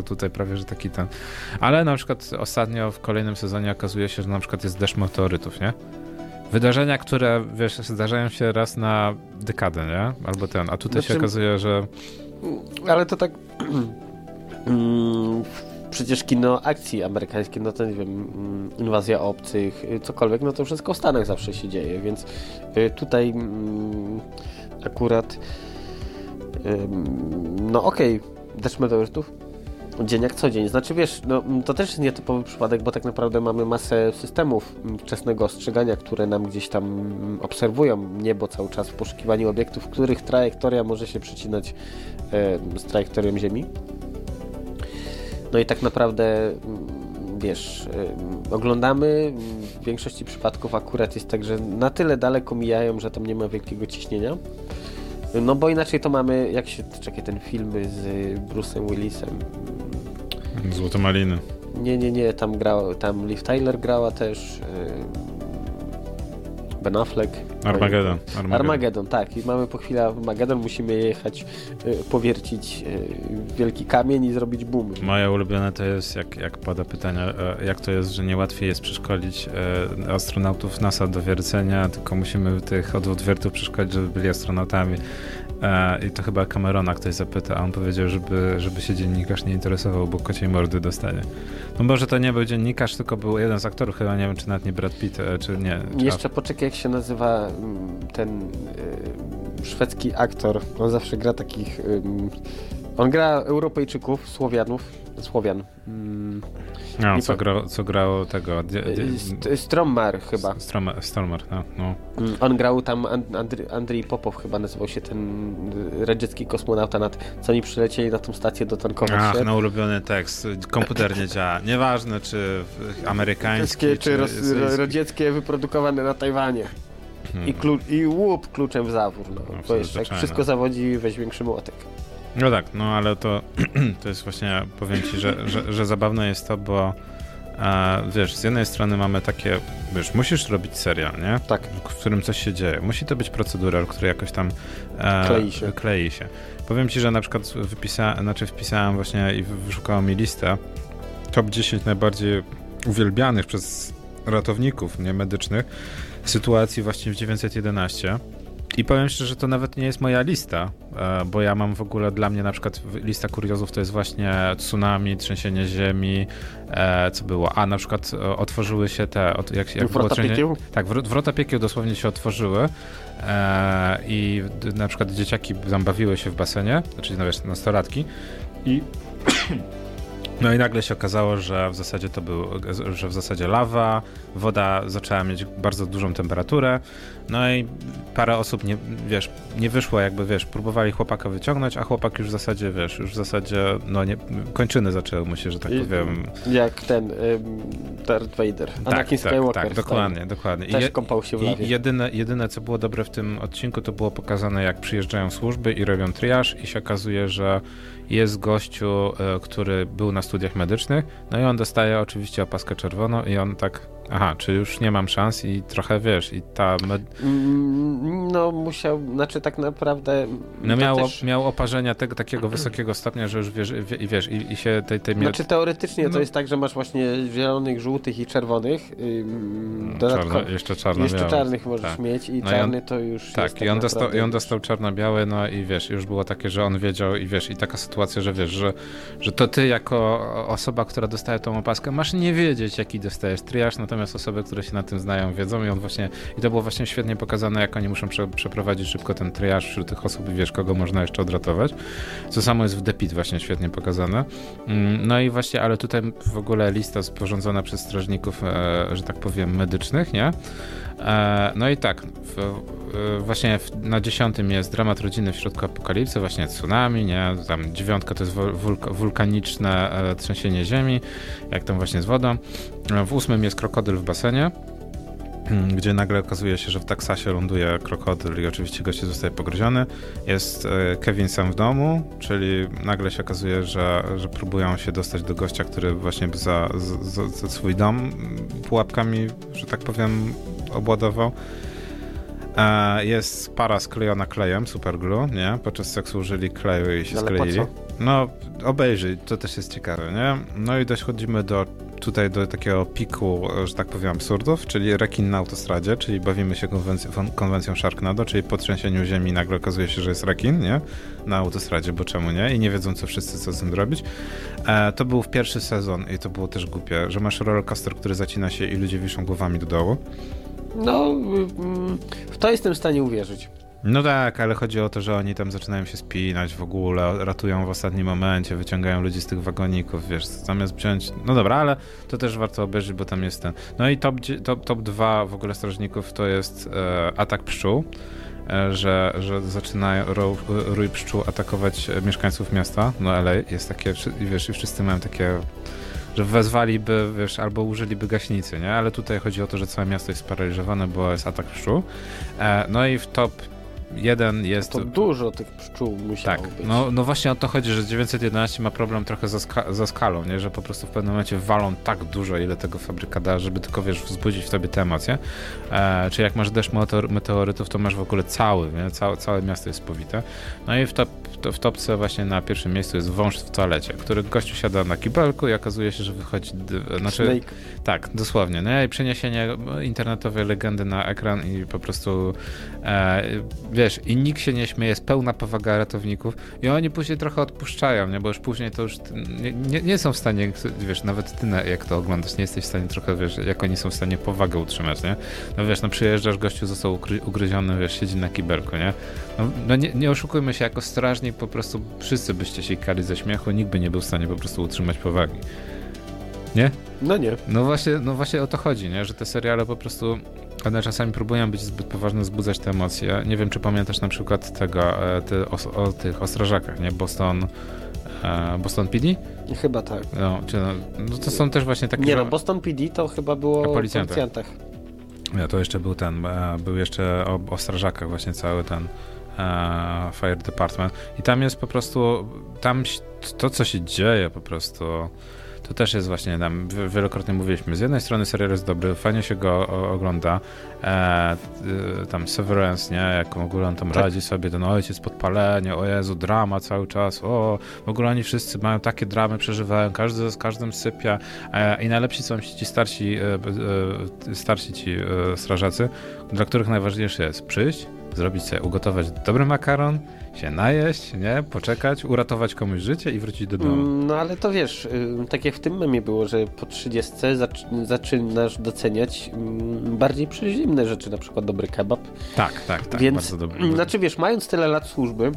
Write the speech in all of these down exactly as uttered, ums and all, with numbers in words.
tutaj prawie, że taki ten... Ale na przykład ostatnio w kolejnym sezonie okazuje się, że na przykład jest deszcz meteorytów, nie? Wydarzenia, które, wiesz, zdarzają się raz na dekadę, nie? Albo ten, a tutaj znaczy, się okazuje, że... Ale to tak... Przecież kino akcji amerykańskie, no to nie wiem, inwazja obcych, cokolwiek, no to wszystko w Stanach zawsze się dzieje, więc tutaj akurat no okej, okay, deszcz meteorytów, dzień jak co dzień. Znaczy wiesz, no to też jest nietypowy przypadek, bo tak naprawdę mamy masę systemów wczesnego ostrzegania, które nam gdzieś tam obserwują niebo cały czas w poszukiwaniu obiektów, których trajektoria może się przecinać z trajektorią Ziemi. No i tak naprawdę, wiesz, oglądamy, w większości przypadków akurat jest tak, że na tyle daleko mijają, że tam nie ma wielkiego ciśnienia. No bo inaczej to mamy, jak się, czekaj, ten film z Bruce'em Willisem. Złote maliny. Nie, nie, nie, tam grał, tam Liv Tyler grała też, Ben Affleck. Armageddon. Armageddon. Armageddon, tak. I mamy po chwili Armageddon, musimy jechać, powiercić wielki kamień i zrobić boom. Moje ulubione to jest, jak, jak pada pytanie, jak to jest, że nie łatwiej jest przeszkolić astronautów NASA do wiercenia, tylko musimy tych od odwiertów przeszkolić, żeby byli astronautami. I to chyba Camerona ktoś zapyta, a on powiedział, żeby, żeby się dziennikarz nie interesował, bo kociej mordy dostanie. No może to nie był dziennikarz, tylko był jeden z aktorów, chyba nie wiem, czy nawet nie Brad Pitt, czy nie. Czy Jeszcze poczekaj, jak się nazywa ten y, szwedzki aktor. On zawsze gra takich... Y, on gra Europejczyków, Słowianów, Słowian. Mm, no, co, gra, co grał tego... Die, die, Stromar chyba. Stromar, no. no. On grał tam, Andry, Andrii Popow chyba nazywał się ten radziecki kosmonauta, nad, co oni przylecieli na tą stację dotankować Ach, się. no ulubiony tekst. Komputer nie działa. Nieważne, czy amerykański, czy, czy roz, radzieckie wyprodukowane na Tajwanie. Hmm. I, klu, I łup kluczem w zawór. No. No, bo jeszcze, jak wszystko zawodzi, weź większy młotek. No tak, no ale to, to jest właśnie, powiem ci, że, że, że zabawne jest to, bo e, wiesz, z jednej strony mamy takie, wiesz, musisz robić serial, nie? Tak. W którym coś się dzieje. Musi to być procedura, który jakoś tam e, klei się. klei się. Powiem ci, że na przykład wypisałem, znaczy wpisałem właśnie i wyszukałem mi listę top dziesięć najbardziej uwielbianych przez ratowników nie medycznych sytuacji właśnie w dziewięćset jedenaście. I powiem szczerze, że to nawet nie jest moja lista, bo ja mam w ogóle, dla mnie na przykład lista kuriozów to jest właśnie tsunami, trzęsienie ziemi, co było, a na przykład otworzyły się te... Jak, jak wrota było piekieł? Tak, wrota piekieł dosłownie się otworzyły i na przykład dzieciaki tam bawiły się w basenie, znaczy no wiesz, nastolatki i... No i nagle się okazało, że w zasadzie to był, że w zasadzie lawa, woda zaczęła mieć bardzo dużą temperaturę, no i parę osób nie, wiesz, nie wyszło jakby, wiesz, próbowali chłopaka wyciągnąć, a chłopak już w zasadzie, wiesz, już w zasadzie, no nie, kończyny zaczęły mu się, że tak I, powiem. Jak ten um, Darth Vader, Anakin tak, Skywalker. Tak, tak, dokładnie, dokładnie. Też je, kąpał się w lawie. I jedyne, jedyne, co było dobre w tym odcinku, to było pokazane, jak przyjeżdżają służby i robią triaż i się okazuje, że jest gościu, który był na studiach medycznych, no i on dostaje oczywiście opaskę czerwoną i on tak, aha, czy już nie mam szans i trochę, wiesz, i ta... Med... No musiał, znaczy tak naprawdę... No miał, też... miał oparzenia tego takiego wysokiego stopnia, że już wiesz, i, wiesz, i, i się tej... tej Znaczy teoretycznie no. to jest tak, że masz właśnie zielonych, żółtych i czerwonych. Dodatkowo, Czarno, jeszcze czarno-białe. Jeszcze czarnych możesz tak. mieć i no czarny i on, to już tak, jest tak i on dostał, i on już... dostał czarno-białe, no i wiesz, już było takie, że on wiedział i wiesz, i taka sytuacja, że wiesz, że, że to ty jako osoba, która dostaje tą opaskę, masz nie wiedzieć, jaki dostajesz triaż, natomiast osoby, które się na tym znają, wiedzą i on właśnie, i to było właśnie świetnie pokazane, jak oni muszą prze, przeprowadzić szybko ten triaż wśród tych osób i wiesz, kogo można jeszcze odratować. Co samo jest w The Pit właśnie świetnie pokazane. No i właśnie, ale tutaj w ogóle lista sporządzona przez strażników, e, że tak powiem, medycznych, nie? E, no i tak, w, e, właśnie w, na dziesiątym jest dramat rodziny w środku apokalipsy, właśnie tsunami, nie? Tam dziewiątka to jest wulka, wulkaniczne e, trzęsienie ziemi, jak tam właśnie z wodą. E, w ósmym jest krokodyl w basenie, gdzie nagle okazuje się, że w Teksasie ląduje krokodyl i oczywiście gość zostaje pogryziony. Jest Kevin sam w domu, czyli nagle się okazuje, że, że próbują się dostać do gościa, który właśnie za, za, za swój dom pułapkami, że tak powiem, obładował. Jest para sklejona klejem, superglue, nie? Podczas seksu użyli kleju i się ale skleili. Po co? No, obejrzyj, to też jest ciekawe, nie? No i dochodzimy do tutaj do takiego piku, że tak powiem, absurdów, czyli rekin na autostradzie, czyli bawimy się konwencją, konwencją Sharknado, czyli po trzęsieniu ziemi nagle okazuje się, że jest rekin, nie? Na autostradzie, bo czemu nie? I nie wiedzą co wszyscy, co z tym zrobić. E, to był pierwszy sezon i to było też głupie, że masz rollercoaster, który zacina się i ludzie wiszą głowami do dołu. No, w to jestem w stanie uwierzyć. No tak, ale chodzi o to, że oni tam zaczynają się spinać w ogóle, ratują w ostatnim momencie, wyciągają ludzi z tych wagoników, wiesz, zamiast wziąć... No dobra, ale to też warto obejrzeć, bo tam jest ten... No i top, top, top dwa w ogóle strażników to jest e, atak pszczół, e, że, że zaczynają ro, rój pszczół atakować mieszkańców miasta, no ale jest takie, wiesz, i wszyscy mają takie... że wezwaliby, wiesz, albo użyliby gaśnicy, nie? Ale tutaj chodzi o to, że całe miasto jest sparaliżowane, bo jest atak pszczół. E, no i w top jeden jest... To dużo tych pszczół musiało tak, być. no, no właśnie o to chodzi, że dziewięćset jedenaście ma problem trochę ze, ska- ze skalą, nie? Że po prostu w pewnym momencie walą tak dużo, ile tego fabryka da, żeby tylko, wiesz, wzbudzić w tobie te emocje. E, czyli jak masz deszcz meteor- meteorytów, to masz w ogóle cały, nie? Całe, całe miasto jest powite. No i w, top, to, w topce właśnie na pierwszym miejscu jest wąż w toalecie, który gościu siada na kibelku i okazuje się, że wychodzi... D- znaczy, Snake. tak, dosłownie. No i przeniesienie internetowej legendy na ekran i po prostu e, wiesz, i nikt się nie śmieje, jest pełna powaga ratowników i oni później trochę odpuszczają, nie? Bo już później to już nie, nie, nie są w stanie, wiesz, nawet ty jak to oglądasz, nie jesteś w stanie trochę, wiesz, jak oni są w stanie powagę utrzymać, nie? No wiesz, no przyjeżdżasz, gościu został ugry, ugryziony, wiesz, siedzi na kibelku, nie? No, no nie, nie oszukujmy się, jako strażnik po prostu wszyscy byście się kali ze śmiechu, nikt by nie był w stanie po prostu utrzymać powagi. Nie? No nie. No właśnie, no właśnie o to chodzi, nie? Że te seriale po prostu, one czasami próbują być zbyt poważne, wzbudzać te emocje. Nie wiem, czy pamiętasz na przykład tego, ty, o, o tych ostrażakach, nie? Boston, e, Boston P D? Chyba tak. No, czy, no, no to są też właśnie takie... Nie no, Boston P D to chyba było o policjantach. policjantach. Ja, to jeszcze był ten, e, był jeszcze o, o strażakach właśnie cały ten e, Fire Department. I tam jest po prostu, tam to, co się dzieje po prostu... To też jest właśnie, tam wielokrotnie mówiliśmy, z jednej strony serial jest dobry, fajnie się go o, ogląda, e, y, tam Severance, nie, jak w ogóle on tam tak. radzi sobie, ten ojciec podpalenie, o Jezu, drama cały czas, o, w ogóle oni wszyscy mają takie dramy, przeżywają, każdy z każdym sypia e, i najlepsi są ci starsi, e, e, starsi ci e, strażacy, dla których najważniejsze jest przyjść, zrobić sobie, ugotować dobry makaron, się najeść, nie? Poczekać, uratować komuś życie i wrócić do domu. No ale to wiesz, tak jak w tym memie było, że po trzydziestce zac- zaczynasz doceniać bardziej przyziemne rzeczy, na przykład dobry kebab. Tak, tak, tak, Więc, bardzo dobry. Znaczy wiesz, mając tyle lat służby,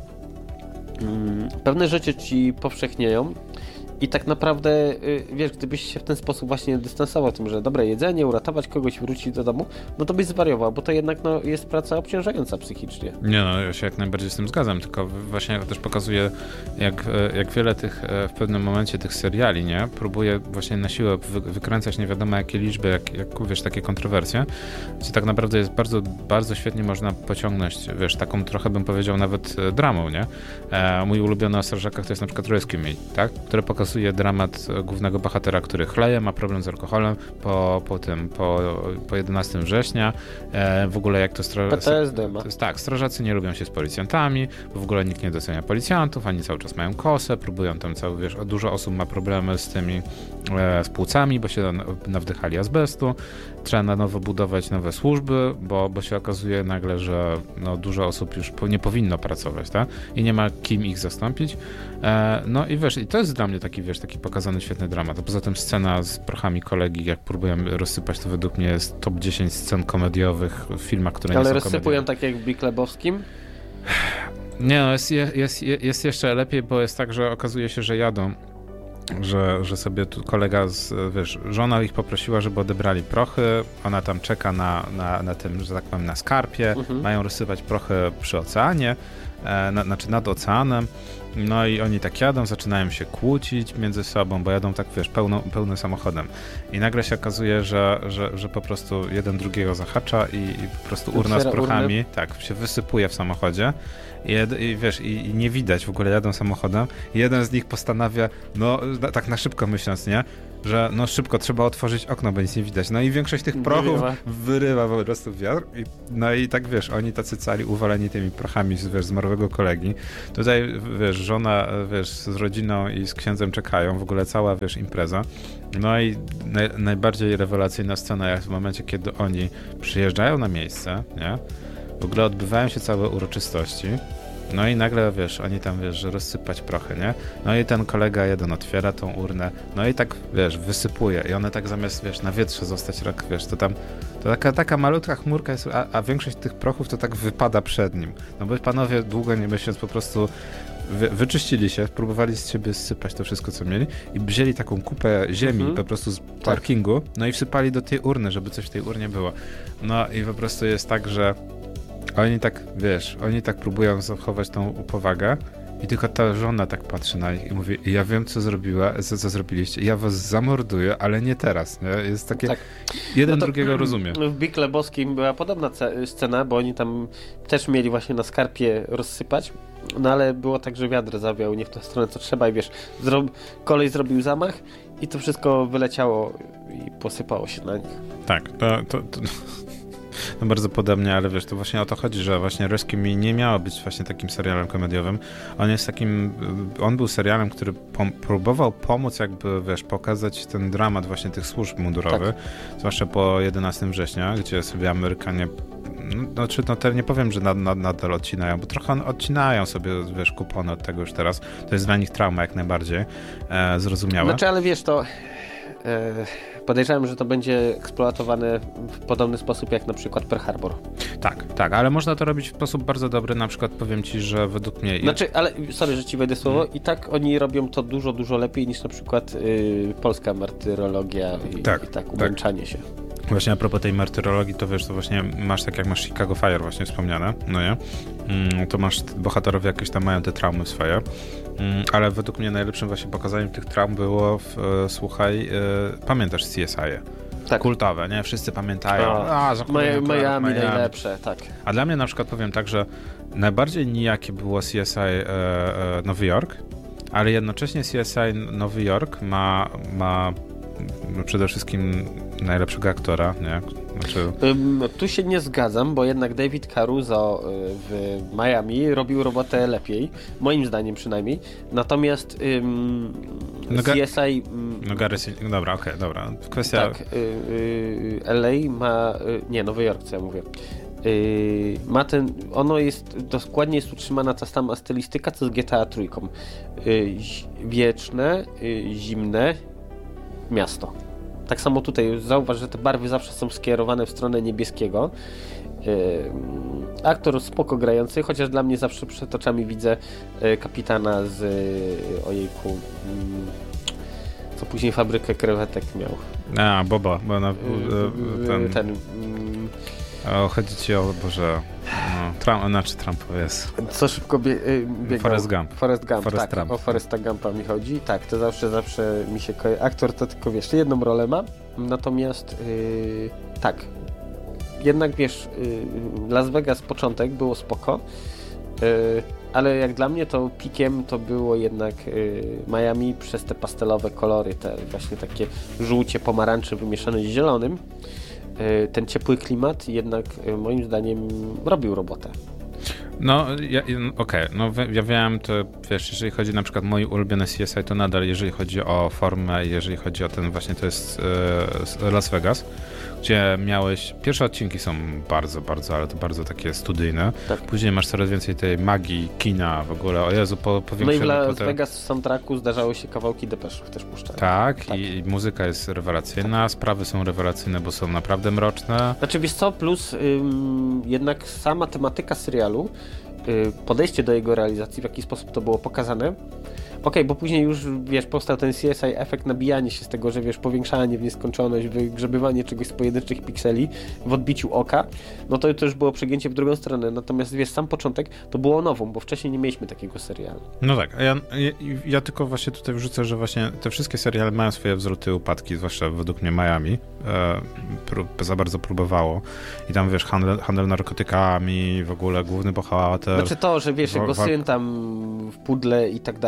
pewne rzeczy ci powszechnieją i tak naprawdę, wiesz, gdybyś się w ten sposób właśnie dystansował tym, że dobre jedzenie, uratować kogoś, wrócić do domu, no to byś zwariował, bo to jednak no, jest praca obciążająca psychicznie. Nie no, ja się jak najbardziej z tym zgadzam, tylko właśnie też pokazuje, jak, jak wiele tych w pewnym momencie tych seriali, nie, próbuje właśnie na siłę wy, wykręcać nie wiadomo jakie liczby, jak, jak wiesz, takie kontrowersje, gdzie tak naprawdę jest bardzo, bardzo świetnie można pociągnąć, wiesz, taką trochę bym powiedział nawet dramą, nie? E, mój ulubiony o strażakach to jest na przykład Rescue Me, tak? Które pokazuje dramat głównego bohatera, który chleje, ma problem z alkoholem po, po tym, po, po jedenastego września. E, w ogóle jak to... Stra- P T S D ma. Tak, strażacy nie lubią się z policjantami, bo w ogóle nikt nie docenia policjantów, ani cały czas mają kosę, próbują tam cały, wiesz, dużo osób ma problemy z tymi, e, z płucami, bo się nawdychali azbestu. Trzeba na nowo budować nowe służby, bo, bo się okazuje nagle, że no, dużo osób już po, nie powinno pracować, tak? I nie ma kim ich zastąpić. E, no i wiesz, i to jest dla mnie taki, wiesz, taki pokazany świetny dramat. A poza tym scena z prochami kolegi, jak próbują rozsypać, to według mnie jest top dziesięć scen komediowych w filmach, które Ale nie są rozsypują komediowe. tak jak w Big Lebowskim? Nie, no jest, jest, jest jeszcze lepiej, bo jest tak, że okazuje się, że jadą, że, że sobie tu kolega, z, wiesz, żona ich poprosiła, żeby odebrali prochy, ona tam czeka na, na, na tym, że tak powiem, na skarpie, mhm. mają rozsypać prochy przy oceanie, e, na, znaczy nad oceanem, no i oni tak jadą, zaczynają się kłócić między sobą, bo jadą tak, wiesz, pełno, pełnym samochodem i nagle się okazuje, że, że, że po prostu jeden drugiego zahacza i, i po prostu urna z prochami, urny. tak, się wysypuje w samochodzie. I, i wiesz, i, i nie widać, w ogóle jadą samochodem i jeden z nich postanawia, no tak na szybko myśląc, nie? Że no szybko trzeba otworzyć okno, bo nic nie widać. No i większość tych prochów wyrywa, wyrywa po prostu wiatr. I, no i tak wiesz, oni tacy cali uwaleni tymi prochami, wiesz, nowego kolegi. Tutaj, wiesz, żona, wiesz, z rodziną i z księdzem czekają, w ogóle cała, wiesz, impreza. No i naj, najbardziej rewelacyjna scena jest w momencie, kiedy oni przyjeżdżają na miejsce, nie? W ogóle odbywają się całe uroczystości. No i nagle, wiesz, oni tam, wiesz, że rozsypać prochy, nie? No i ten kolega jeden otwiera tą urnę, no i tak, wiesz, wysypuje i one tak zamiast, wiesz, na wietrze zostać, tak, wiesz, to tam, to taka, taka malutka chmurka jest, a, a większość tych prochów to tak wypada przed nim. No bo panowie, długo nie myśląc, po prostu wy, wyczyścili się, próbowali z siebie zsypać to wszystko, co mieli i wzięli taką kupę ziemi mhm. po prostu z parkingu, no i wsypali do tej urny, żeby coś w tej urnie było. No i po prostu jest tak, że oni tak, wiesz, oni tak próbują zachować tą powagę i tylko ta żona tak patrzy na nich i mówi, ja wiem, co zrobiła, co, co zrobiliście, ja was zamorduję, ale nie teraz, nie? Jest takie, tak. jeden no drugiego rozumie. W Big Lebowskim była podobna scena, bo oni tam też mieli właśnie na skarpie rozsypać, no ale było tak, że wiatr zawiał nie w tę stronę, co trzeba i wiesz, zro... kolej zrobił zamach i to wszystko wyleciało i posypało się na nich. Tak, to... to, to... No bardzo podobnie, ale wiesz, to właśnie o to chodzi, że właśnie Rescue Me nie miało być właśnie takim serialem komediowym. On jest takim, on był serialem, który pom- próbował pomóc jakby, wiesz, pokazać ten dramat właśnie tych służb mundurowych, tak. Zwłaszcza po jedenastego września, gdzie sobie Amerykanie, no, znaczy, no te, nie powiem, że nad, nad, nadal odcinają, bo trochę odcinają sobie, wiesz, kupony od tego już teraz. To jest dla nich trauma jak najbardziej e, zrozumiałe. Znaczy, ale wiesz, to... E... Podejrzewam, że to będzie eksploatowane w podobny sposób jak na przykład Pearl Harbor. Tak, tak, ale można to robić w sposób bardzo dobry, na przykład powiem ci, że według mnie... Znaczy, ale sorry, że ci wejdę słowo, hmm. i tak oni robią to dużo, dużo lepiej niż na przykład y, polska martyrologia i tak, i tak umęczanie tak. się. Właśnie a propos tej martyrologii, to wiesz, to właśnie masz tak jak masz Chicago Fire właśnie wspomniane, no nie? Mm, to masz, bohaterowie jakieś tam mają te traumy swoje, mm, ale według mnie najlepszym właśnie pokazaniem tych traum było, w, e, słuchaj, e, pamiętasz C S I? Tak. Kultowe, nie? Wszyscy pamiętają. A, a Miami, Miami najlepsze, tak. A dla mnie na przykład powiem tak, że najbardziej nijakie było C S I e, e, Nowy Jork, ale jednocześnie C S I Nowy Jork ma, ma przede wszystkim najlepszego aktora, nie? Znaczy... Um, tu się nie zgadzam, bo jednak David Caruso w Miami robił robotę lepiej, moim zdaniem przynajmniej. Natomiast um, no, C S I... Um, no Gary... No dobra, okej, okay, dobra. Kwestia... Tak, y, y, L A ma... Y, nie, Nowy Jork, co ja mówię. Yy, ma ten, ono jest, dokładnie jest utrzymana ta sama stylistyka, co z G T A trzy. Yy, wieczne, yy, zimne miasto. Tak samo tutaj zauważ, że te barwy zawsze są skierowane w stronę niebieskiego. Yy, aktor spoko grający, chociaż dla mnie zawsze przed oczami widzę yy, kapitana z yy, ojejku yy, co później fabrykę krewetek miał. A, Boba, bo na, yy, ten... ten yy, O, chodzi ci o, Boże, no, Trump, znaczy Trump jest. Co szybko bie, biegał. Forrest Gump. Forrest Gump, Forrest tak, Trump. o Forresta Gumpa mi chodzi. Tak, to zawsze, zawsze mi się kojarzy. Aktor to tylko, wiesz, jedną rolę ma, natomiast yy, tak, jednak, wiesz, yy, Las Vegas początek było spoko, yy, ale jak dla mnie to pikiem to było jednak yy, Miami przez te pastelowe kolory, te właśnie takie żółcie, pomarańcze wymieszane z zielonym. Ten ciepły klimat jednak moim zdaniem robił robotę. No, ja, okej, okay. no ja wiem, to wiesz, jeżeli chodzi na przykład mój ulubiony C S I, to nadal jeżeli chodzi o formę, jeżeli chodzi o ten właśnie, to jest e, Las Vegas, gdzie miałeś, pierwsze odcinki są bardzo, bardzo, ale to bardzo takie studyjne. Tak. Później masz coraz więcej tej magii, kina w ogóle, o Jezu, po, powiększone. No i w Las potem... Vegas w soundtracku zdarzały się kawałki Depeszów też puszczane. Tak, tak. I, i muzyka jest rewelacyjna, tak. Sprawy są rewelacyjne, bo są naprawdę mroczne. Znaczy wiesz co, plus ym, jednak sama tematyka serialu, y, podejście do jego realizacji, w jaki sposób to było pokazane. Okej, okay, bo później już, wiesz, powstał ten C S I efekt nabijania się z tego, że wiesz, powiększanie w nieskończoność, wygrzebywanie czegoś z pojedynczych pikseli w odbiciu oka, no to, to już było przegięcie w drugą stronę. Natomiast, wiesz, sam początek to było nowum, bo wcześniej nie mieliśmy takiego serialu. No tak, a ja, ja, ja tylko właśnie tutaj wrzucę, że właśnie te wszystkie seriale mają swoje wzloty i upadki, zwłaszcza według mnie Miami e, prób, za bardzo próbowało i tam, wiesz, handel, handel narkotykami, w ogóle główny bohater. Znaczy to, że wiesz, jego syn tam w pudle i tak dalej, no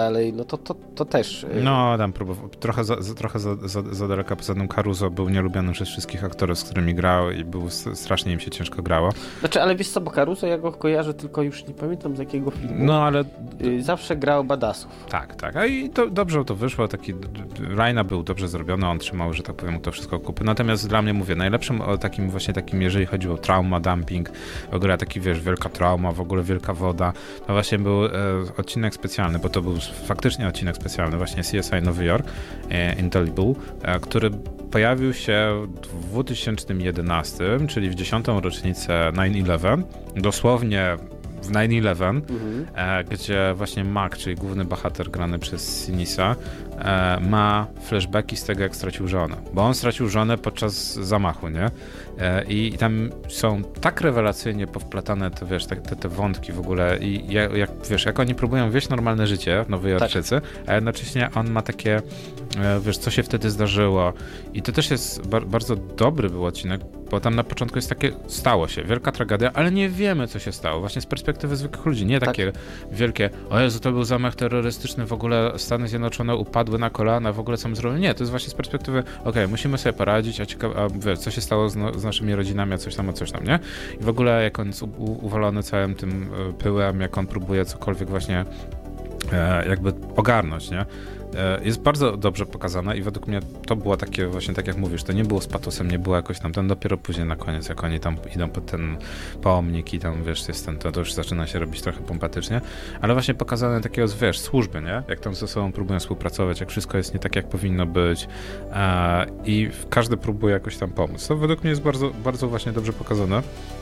no to, to, to też... No, tam próbował, trochę za, za, trochę za, za, za daleka, poza tym Caruso był nielubiany przez wszystkich aktorów, z którymi grał i był, strasznie im się ciężko grało. Znaczy, ale wiesz co, bo Caruso ja go kojarzę, tylko już nie pamiętam z jakiego filmu. No, ale... Zawsze grał badassów. Tak, tak, a i to, dobrze to wyszło, taki Raina był dobrze zrobiony, on trzymał, że tak powiem, to wszystko kupy. Natomiast dla mnie, mówię, najlepszym takim właśnie takim, jeżeli chodzi o trauma, dumping, w ogóle taki, wiesz, wielka trauma, w ogóle wielka woda, to właśnie był e, odcinek specjalny, bo to był faktycznie odcinek specjalny, właśnie C S I Nowy Jork, e, Indelible, e, który pojawił się w dwa tysiące jedenastym, czyli w dziesiątą rocznicę nine eleven, dosłownie w nine eleven, mhm. e, gdzie właśnie Mac, czyli główny bohater grany przez Sinisa, e, ma flashbacki z tego, jak stracił żonę. Bo on stracił żonę podczas zamachu, nie? E, i, I tam są tak rewelacyjnie powplatane te, wiesz, te, te, te wątki w ogóle i jak, jak, wiesz, jak oni próbują wieść normalne życie w Nowej Jorczycy, tak. A jednocześnie on ma takie, e, wiesz, co się wtedy zdarzyło. I to też jest bar- bardzo dobry był odcinek, bo tam na początku jest takie, stało się, wielka tragedia, ale nie wiemy, co się stało. Właśnie z perspektywy zwykłych ludzi, nie takie tak. wielkie, o Jezu, to był zamach terrorystyczny, w ogóle Stany Zjednoczone upadły na kolana, w ogóle co my zrobili. Nie, to jest właśnie z perspektywy, okej, okay, musimy sobie poradzić, a ciekawe, a wiesz, co się stało z, no, z naszymi rodzinami, a coś tam, a coś tam, nie? I w ogóle jak on jest u, u, uwalony całym tym pyłem, jak on próbuje cokolwiek właśnie e, jakby ogarnąć, nie? Jest bardzo dobrze pokazane i według mnie to było takie właśnie, tak jak mówisz, to nie było z patosem, nie było jakoś tam, ten dopiero później na koniec, jak oni tam idą pod ten pomnik i tam, wiesz, jest ten, to, to już zaczyna się robić trochę pompatycznie, ale właśnie pokazane takiego, wiesz, służby, nie? Jak tam ze sobą próbują współpracować, jak wszystko jest nie tak, jak powinno być e, i każdy próbuje jakoś tam pomóc. To według mnie jest bardzo, bardzo właśnie dobrze pokazane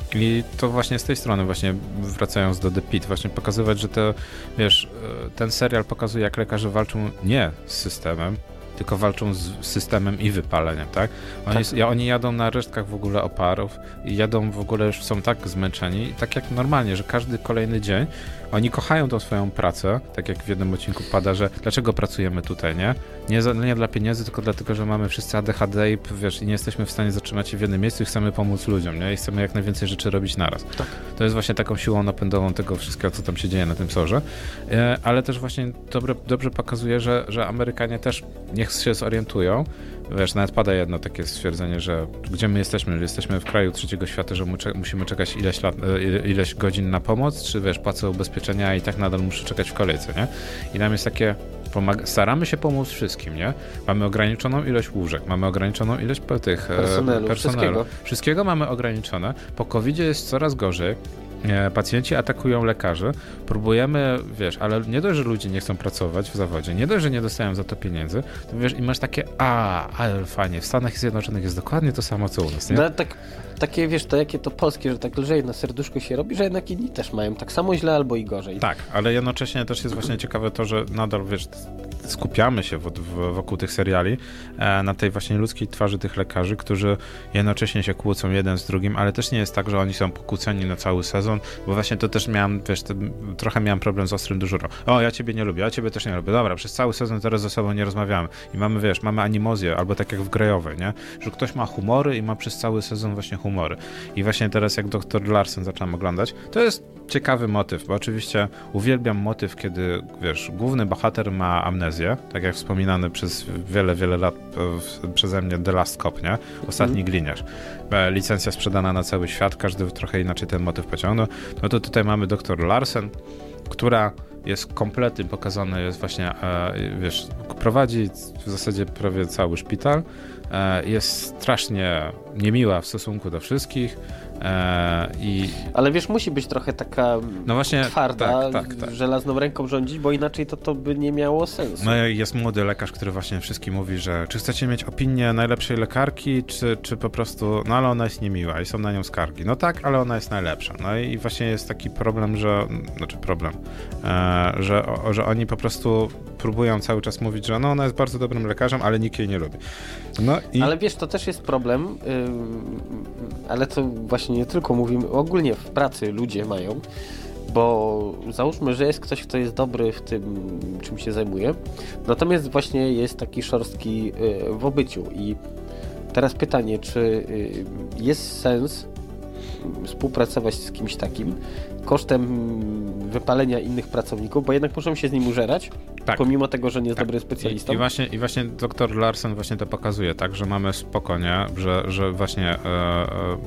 i to właśnie z tej strony właśnie wracając do The Pitt, właśnie pokazywać, że to, wiesz, ten serial pokazuje, jak lekarze walczą nie z systemem, tylko walczą z systemem i wypaleniem, tak? Oni, tak. Ja, oni jadą na resztkach w ogóle oparów i jadą w ogóle, już są tak zmęczeni i tak jak normalnie, że każdy kolejny dzień oni kochają tą swoją pracę, tak jak w jednym odcinku pada, że dlaczego pracujemy tutaj, nie? Nie, za, nie dla pieniędzy, tylko dlatego, że mamy wszyscy A D H D i wiesz, i nie jesteśmy w stanie zatrzymać się w jednym miejscu i chcemy pomóc ludziom, nie? I chcemy jak najwięcej rzeczy robić naraz. Tak. To jest właśnie taką siłą napędową tego wszystkiego, co tam się dzieje na tym sorze. E, ale też właśnie dobre, dobrze pokazuje, że, że Amerykanie też niech się zorientują. Wiesz, nawet pada jedno takie stwierdzenie, że gdzie my jesteśmy, że jesteśmy w kraju trzeciego świata, że musimy czekać ileś lat, ileś godzin na pomoc, czy wiesz, płacę ubezpieczenia i tak nadal muszę czekać w kolejce, nie? I nam jest takie, pomaga- staramy się pomóc wszystkim, nie? Mamy ograniczoną ilość łóżek, mamy ograniczoną ilość tych personelu, personelu. Wszystkiego. Wszystkiego mamy ograniczone. Po kowidzie jest coraz gorzej. Pacjenci atakują lekarzy, próbujemy, wiesz, ale nie dość, że ludzie nie chcą pracować w zawodzie, nie dość, że nie dostają za to pieniędzy, to wiesz, i masz takie, a, ale fajnie, w Stanach Zjednoczonych jest dokładnie to samo, co u nas, nie? No, tak, takie, wiesz, to jakie to polskie, że tak lżej na serduszko się robi, że jednak inni też mają tak samo źle albo i gorzej. Tak, ale jednocześnie też jest właśnie ciekawe to, że nadal, wiesz, skupiamy się w, w, wokół tych seriali e, na tej właśnie ludzkiej twarzy tych lekarzy, którzy jednocześnie się kłócą jeden z drugim, ale też nie jest tak, że oni są pokłóceni na cały sezon, bo właśnie to też miałem, wiesz, to, trochę miałem problem z ostrym dyżurem. O, ja ciebie nie lubię, ja ciebie też nie lubię. Dobra, przez cały sezon teraz ze sobą nie rozmawiamy. I mamy, wiesz, mamy animozję, albo tak jak w Grejowej, nie? Że ktoś ma humory i ma przez cały sezon właśnie humory. I właśnie teraz jak doktor Larsen zacząłem oglądać, to jest ciekawy motyw, bo oczywiście uwielbiam motyw, kiedy, wiesz, główny bohater ma amnezję, tak jak wspominany przez wiele, wiele lat przeze mnie The Last Cop, nie? Ostatni mm. gliniarz. Licencja sprzedana na cały świat, każdy trochę inaczej ten motyw pociągnął. No to tutaj mamy doktor Larsen, która jest kompletnie pokazana, jest właśnie, e, wiesz, prowadzi w zasadzie prawie cały szpital, e, jest strasznie niemiła w stosunku do wszystkich, e, i... Ale wiesz, musi być trochę taka no właśnie, twarda, tak, tak, tak. żelazną ręką rządzić, bo inaczej to, to by nie miało sensu. No i jest młody lekarz, który właśnie wszystkim mówi, że czy chcecie mieć opinię najlepszej lekarki, czy, czy po prostu, no ale ona jest niemiła i są na nią skargi. No tak, ale ona jest najlepsza. No i właśnie jest taki problem, że, znaczy problem, e, że, o, że oni po prostu próbują cały czas mówić, że no ona jest bardzo dobrym lekarzem, ale nikt jej nie lubi. No i... Ale wiesz, to też jest problem, yy, ale to właśnie nie tylko mówimy, ogólnie w pracy ludzie mają, bo załóżmy, że jest ktoś, kto jest dobry w tym, czym się zajmuje, natomiast właśnie jest taki szorstki yy, w obyciu i teraz pytanie, czy yy, jest sens współpracować z kimś takim kosztem wypalenia innych pracowników, bo jednak muszą się z nim użerać, tak. pomimo tego, że nie jest tak. dobrym specjalistą. I, i, właśnie, I właśnie doktor Larsen właśnie to pokazuje, tak, że mamy spokojnie, że, że właśnie e, e,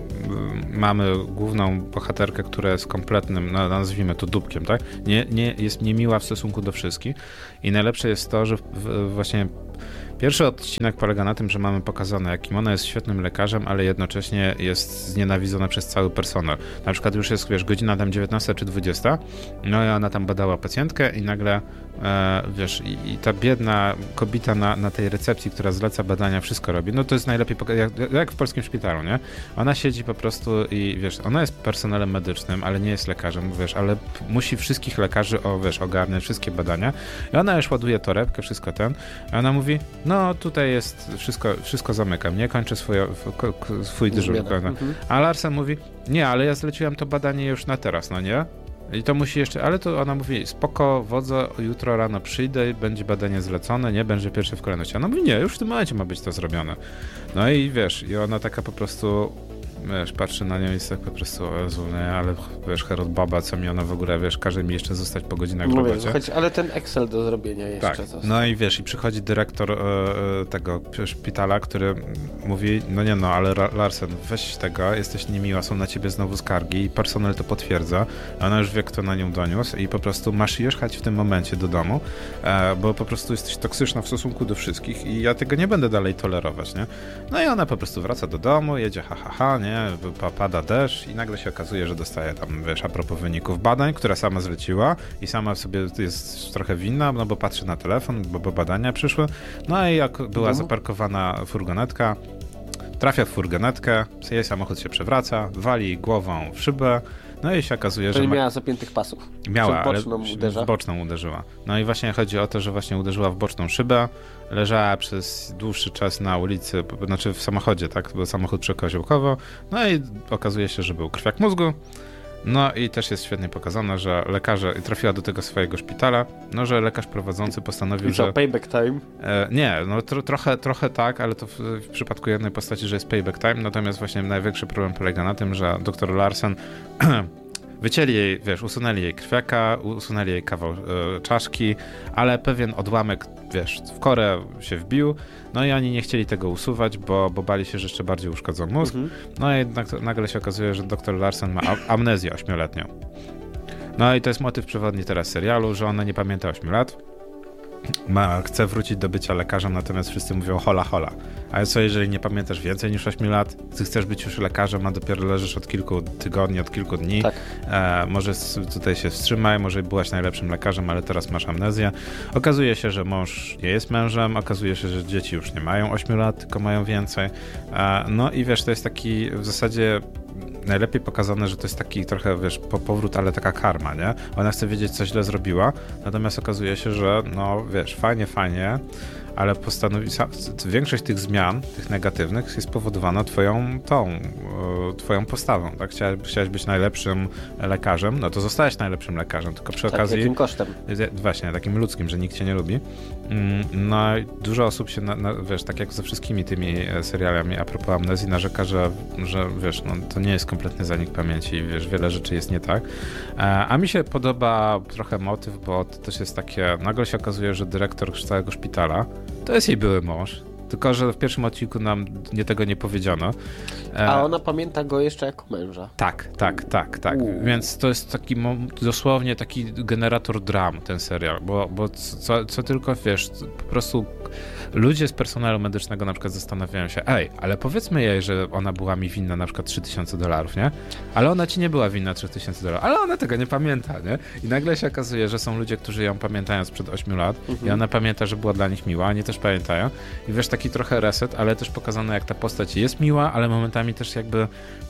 mamy główną bohaterkę, która jest kompletnym, no, nazwijmy to dupkiem, tak? Nie, nie, jest niemiła w stosunku do wszystkich i najlepsze jest to, że w, w, właśnie pierwszy odcinek polega na tym, że mamy pokazane, jakim ona jest świetnym lekarzem, ale jednocześnie jest znienawidzona przez cały personel. Na przykład już jest, wiesz, godzina tam dziewiętnasta czy dwudziesta, no i ona tam badała pacjentkę i nagle, e, wiesz, i, i ta biedna kobieta na, na tej recepcji, która zleca badania, wszystko robi, no to jest najlepiej, poka- jak, jak w polskim szpitalu, nie? Ona siedzi po prostu i, wiesz, ona jest personelem medycznym, ale nie jest lekarzem, wiesz, ale p- musi wszystkich lekarzy, o, wiesz, ogarniać wszystkie badania i ona już ładuje torebkę, wszystko ten, i ona mówi, no tutaj jest, wszystko, wszystko zamykam, nie? Kończę swoje, swój dyżur. Mhm. A Larsen mówi, nie, ale ja zleciłem to badanie już na teraz, no nie? I to musi jeszcze, ale to ona mówi, spoko, wodze, jutro rano przyjdę, będzie badanie zlecone, nie? Będzie pierwsze w kolejności. Ona mówi, nie, już w tym momencie ma być to zrobione. No i wiesz, i ona taka po prostu, wiesz, patrzy na nią i jest tak po prostu, o Jezu, nie, ale wiesz, Herod Baba, co mi ona w ogóle, wiesz, każe mi jeszcze zostać po godzinach w no robocie. Wiesz, ale ten Excel do zrobienia jeszcze tak. został. No i wiesz, i przychodzi dyrektor e, tego szpitala, który mówi, no nie no, ale Larsen, weź tego, jesteś niemiła, są na ciebie znowu skargi i personel to potwierdza, ona już wie, kto na nią doniósł i po prostu masz jechać w tym momencie do domu, e, bo po prostu jesteś toksyczna w stosunku do wszystkich i ja tego nie będę dalej tolerować, nie? No i ona po prostu wraca do domu, jedzie ha, ha, ha, nie? Pada deszcz i nagle się okazuje, że dostaje tam, wiesz, a propos wyników badań, które sama zleciła i sama w sobie jest trochę winna, no bo patrzy na telefon, bo, bo badania przyszły. No i jak była mhm. zaparkowana furgonetka, trafia w furgonetkę, jej samochód się przewraca, wali głową w szybę, no i się okazuje, to że... nie ma... miała zapiętych pasów. Miała, ale boczną uderza. w boczną uderzyła. No i właśnie chodzi o to, że właśnie uderzyła w boczną szybę, leżała przez dłuższy czas na ulicy, znaczy w samochodzie, tak, bo samochód przekoziołkowo, no i okazuje się, że był krwiak mózgu. No i też jest świetnie pokazane, że lekarze, i trafiła do tego swojego szpitala, no że lekarz prowadzący postanowił, I co, że... payback time? E, nie, no tro, trochę, trochę tak, ale to w, w przypadku jednej postaci, że jest payback time, natomiast właśnie największy problem polega na tym, że doktor Larsen wycięli jej, wiesz, usunęli jej krwiaka, usunęli jej kawał e, czaszki, ale pewien odłamek, wiesz, w korę się wbił, no i oni nie chcieli tego usuwać, bo, bo bali się, że jeszcze bardziej uszkodzą mózg. Mhm. No i jednak nagle się okazuje, że doktor Larsen ma amnezję ośmioletnią. No i to jest motyw przewodni teraz serialu, że ona nie pamięta ośmiu lat. Ma, chce wrócić do bycia lekarzem, natomiast wszyscy mówią hola hola. Ale co jeżeli nie pamiętasz więcej niż ośmiu lat? Ty chcesz być już lekarzem, a dopiero leżysz od kilku tygodni, od kilku dni. Tak. E, może tutaj się wstrzymaj, może byłaś najlepszym lekarzem, ale teraz masz amnezję. Okazuje się, że mąż nie jest mężem, okazuje się, że dzieci już nie mają ośmiu lat, tylko mają więcej. E, no i wiesz, to jest taki w zasadzie najlepiej pokazane, że to jest taki trochę, wiesz, po powrót, ale taka karma, nie? Ona chce wiedzieć, co źle zrobiła, natomiast okazuje się, że no, wiesz, fajnie, fajnie, ale postanowi... większość tych zmian, tych negatywnych jest spowodowana twoją tą, twoją postawą, tak? Chciałeś, chciałeś być najlepszym lekarzem, no to zostałeś najlepszym lekarzem, tylko przy tak, okazji... jakim kosztem? Właśnie, takim ludzkim, że nikt cię nie lubi. No i dużo osób się, na, na, wiesz, tak jak ze wszystkimi tymi serialami a propos amnezji, narzeka, że, że wiesz, no to nie jest kompletny zanik pamięci, wiesz, wiele rzeczy jest nie tak. A mi się podoba trochę motyw, bo to też jest takie, nagle się okazuje, że dyrektor całego szpitala to jest jej były mąż, tylko że w pierwszym odcinku nam nie tego nie powiedziano. A ona pamięta go jeszcze jako męża. Tak, tak, tak, tak. U. Więc to jest taki dosłownie taki generator dram, ten serial, bo, bo co, co tylko, wiesz, po prostu ludzie z personelu medycznego na przykład zastanawiają się, ej, ale powiedzmy jej, że ona była mi winna na przykład trzy tysiące dolarów, nie? Ale ona ci nie była winna trzy tysiące dolarów, ale ona tego nie pamięta, nie? I nagle się okazuje, że są ludzie, którzy ją pamiętają sprzed ośmiu lat mhm. i ona pamięta, że była dla nich miła, oni też pamiętają. I wiesz, taki trochę reset, ale też pokazane, jak ta postać jest miła, ale momentami też jakby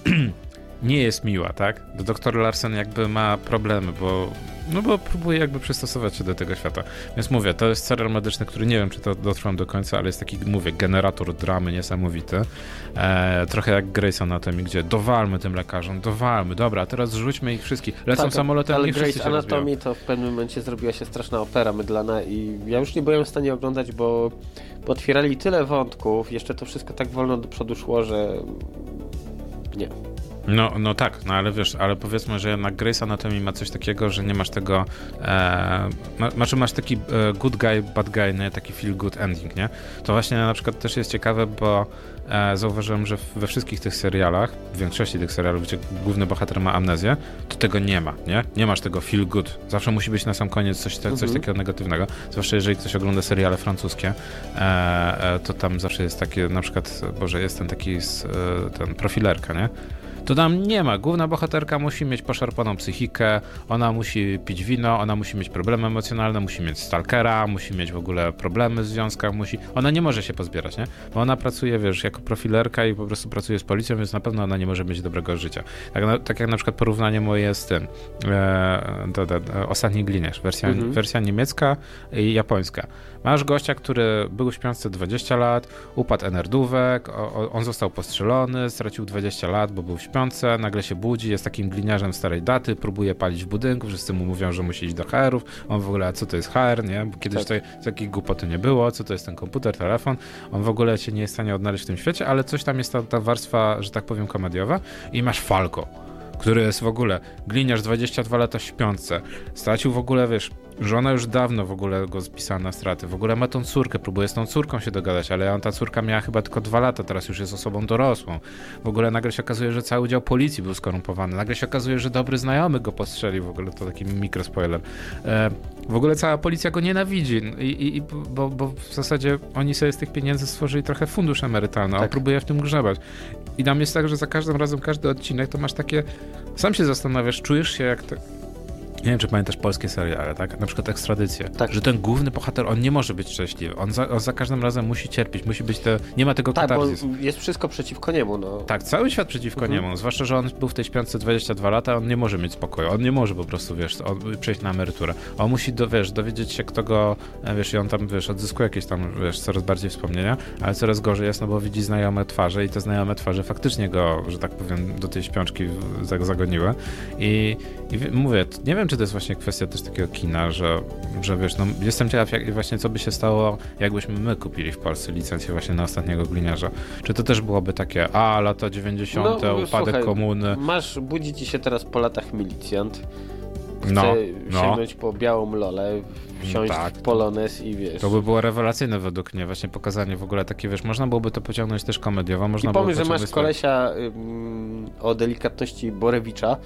nie jest miła, tak? Doktor Larsen jakby ma problemy, bo no bo próbuje jakby przystosować się do tego świata. Więc mówię, to jest serial medyczny, który nie wiem, czy to dotrwam do końca, ale jest taki, mówię, generator dramy niesamowity. E, trochę jak Grey's Anatomy, gdzie dowalmy tym lekarzom, dowalmy, dobra, a teraz zrzućmy ich wszystkich, lecą tak, samolotem, ale i wszyscy Grey's Anatomy to w pewnym momencie zrobiła się straszna opera mydlana i ja już nie byłem w stanie oglądać, bo, bo otwierali tyle wątków, jeszcze to wszystko tak wolno do przodu szło, że nie. No, no tak, no ale wiesz, ale powiedzmy, że jednak Grey's Anatomy ma coś takiego, że nie masz tego, e, masz, masz taki e, good guy, bad guy, nie? Taki feel good ending, nie? To właśnie na przykład też jest ciekawe, bo e, zauważyłem, że we wszystkich tych serialach, w większości tych serialów, gdzie główny bohater ma amnezję, to tego nie ma, nie? Nie masz tego feel good. Zawsze musi być na sam koniec coś, coś mhm. takiego negatywnego. Zwłaszcza jeżeli ktoś ogląda seriale francuskie, e, e, to tam zawsze jest takie, na przykład, Boże, jest ten taki, z, e, ten profilerka, nie? To tam nie ma. Główna bohaterka musi mieć poszarpaną psychikę, ona musi pić wino, ona musi mieć problemy emocjonalne, musi mieć stalkera, musi mieć w ogóle problemy w związkach, musi... Ona nie może się pozbierać, nie? Bo ona pracuje, wiesz, jako profilerka i po prostu pracuje z policją, więc na pewno ona nie może mieć dobrego życia. Tak, na, tak jak na przykład porównanie moje z tym, e, to, to, to, Ostatni gliniarz, wersja, mhm. wersja niemiecka i japońska. Masz gościa, który był w śpiączce dwadzieścia lat, upadł enerdówek, o, on został postrzelony, stracił dwadzieścia lat, bo był w śpiące, nagle się budzi, jest takim gliniarzem starej daty, próbuje palić w budynku, wszyscy mu mówią, że musi iść do H R ów, on w ogóle, co to jest H R, nie? Bo kiedyś tak. to, takiej głupoty nie było, co to jest ten komputer, telefon, on w ogóle się nie jest w stanie odnaleźć w tym świecie, ale coś tam jest ta, ta warstwa, że tak powiem, komediowa i masz Falco, który jest w ogóle gliniarz dwadzieścia dwa lata w śpiączce, stracił w ogóle, wiesz, żona już dawno w ogóle go spisała na straty, w ogóle ma tą córkę, próbuje z tą córką się dogadać, ale on, ta córka miała chyba tylko dwa lata, teraz już jest osobą dorosłą. W ogóle nagle się okazuje, że cały dział policji był skorumpowany, nagle się okazuje, że dobry znajomy go postrzelił, w ogóle to taki mikrospoiler. E, w ogóle cała policja go nienawidzi, I, i, i, bo, bo w zasadzie oni sobie z tych pieniędzy stworzyli trochę fundusz emerytalny, a on próbuje w tym grzebać. I tam jest tak, że za każdym razem, każdy odcinek to masz takie, sam się zastanawiasz, czujesz się jak te... Nie wiem, czy pamiętasz polskie seriale, tak? Na przykład Ekstradycję. Tak. Że ten główny bohater, on nie może być szczęśliwy. On za, on za każdym razem musi cierpieć, musi być te... Nie ma tego tak, katarzis. Bo jest wszystko przeciwko niemu, no. Tak, cały świat przeciwko mhm. niemu. Zwłaszcza, że on był w tej śpiączce dwadzieścia dwa lata, on nie może mieć spokoju. On nie może po prostu, wiesz, on, przejść na emeryturę. On musi, do, wiesz, dowiedzieć się, kto go, wiesz, i on tam, wiesz, odzyskuje jakieś tam, wiesz, coraz bardziej wspomnienia, ale coraz gorzej jest, no bo widzi znajome twarze i te znajome twarze faktycznie go, że tak powiem, do tej śpiączki zagoniły. I, i mówię, nie wiem, czy to jest właśnie kwestia też takiego kina, że, że wiesz, no jestem ciekaw jak, właśnie co by się stało, jakbyśmy my kupili w Polsce licencję właśnie na Ostatniego gliniarza. Czy to też byłoby takie, a lata dziewięćdziesiąte, no, upadek słuchaj, komuny. Masz, budzi ci się teraz po latach milicjant, chce no, sięgnąć no. po białą lolę, wsiąść tak, w Polonez i wiesz. To by było rewelacyjne według mnie, właśnie pokazanie w ogóle takie, wiesz, można byłoby to pociągnąć też komediowo, można I pomyśl, było że masz kolesia ym, o delikatności Borewicza,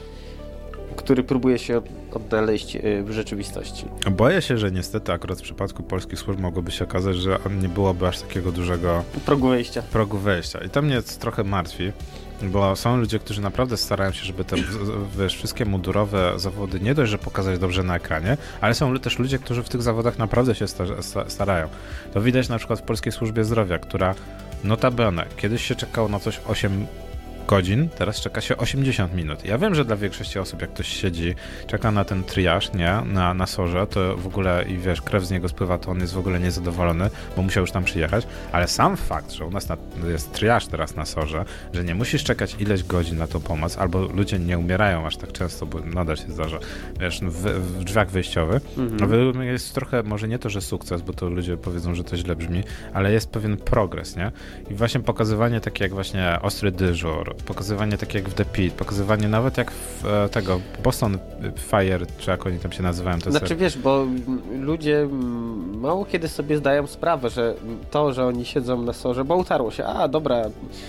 który próbuje się odnaleźć w rzeczywistości. Boję się, że niestety akurat w przypadku polskich służb mogłoby się okazać, że nie byłoby aż takiego dużego progu wejścia. Progu wejścia. I to mnie trochę martwi, bo są ludzie, którzy naprawdę starają się, żeby te wiesz, wszystkie mundurowe zawody nie dość, że pokazać dobrze na ekranie, ale są też ludzie, którzy w tych zawodach naprawdę się starają. To widać na przykład w Polskiej Służbie Zdrowia, która notabene kiedyś się czekało na coś osiem godzin, teraz czeka się osiemdziesiąt minut. Ja wiem, że dla większości osób, jak ktoś siedzi, czeka na ten triaż, nie, na, na sorze, to w ogóle i wiesz, krew z niego spływa, to on jest w ogóle niezadowolony, bo musiał już tam przyjechać, ale sam fakt, że u nas na, jest triaż teraz na sorze, że nie musisz czekać ileś godzin na tą pomoc, albo ludzie nie umierają aż tak często, bo nadal się zdarza, wiesz, w, w drzwiach wejściowych, mhm. jest trochę, może nie to, że sukces, bo to ludzie powiedzą, że to źle brzmi, ale jest pewien progres, nie? I właśnie pokazywanie takie jak właśnie Ostry dyżur, pokazywanie takie jak w The Pit, pokazywanie nawet jak w e, tego Boston Fire, czy jak oni tam się nazywają. To znaczy ser... wiesz, bo ludzie mało kiedy sobie zdają sprawę, że to, że oni siedzą na sorze, bo utarło się, a dobra,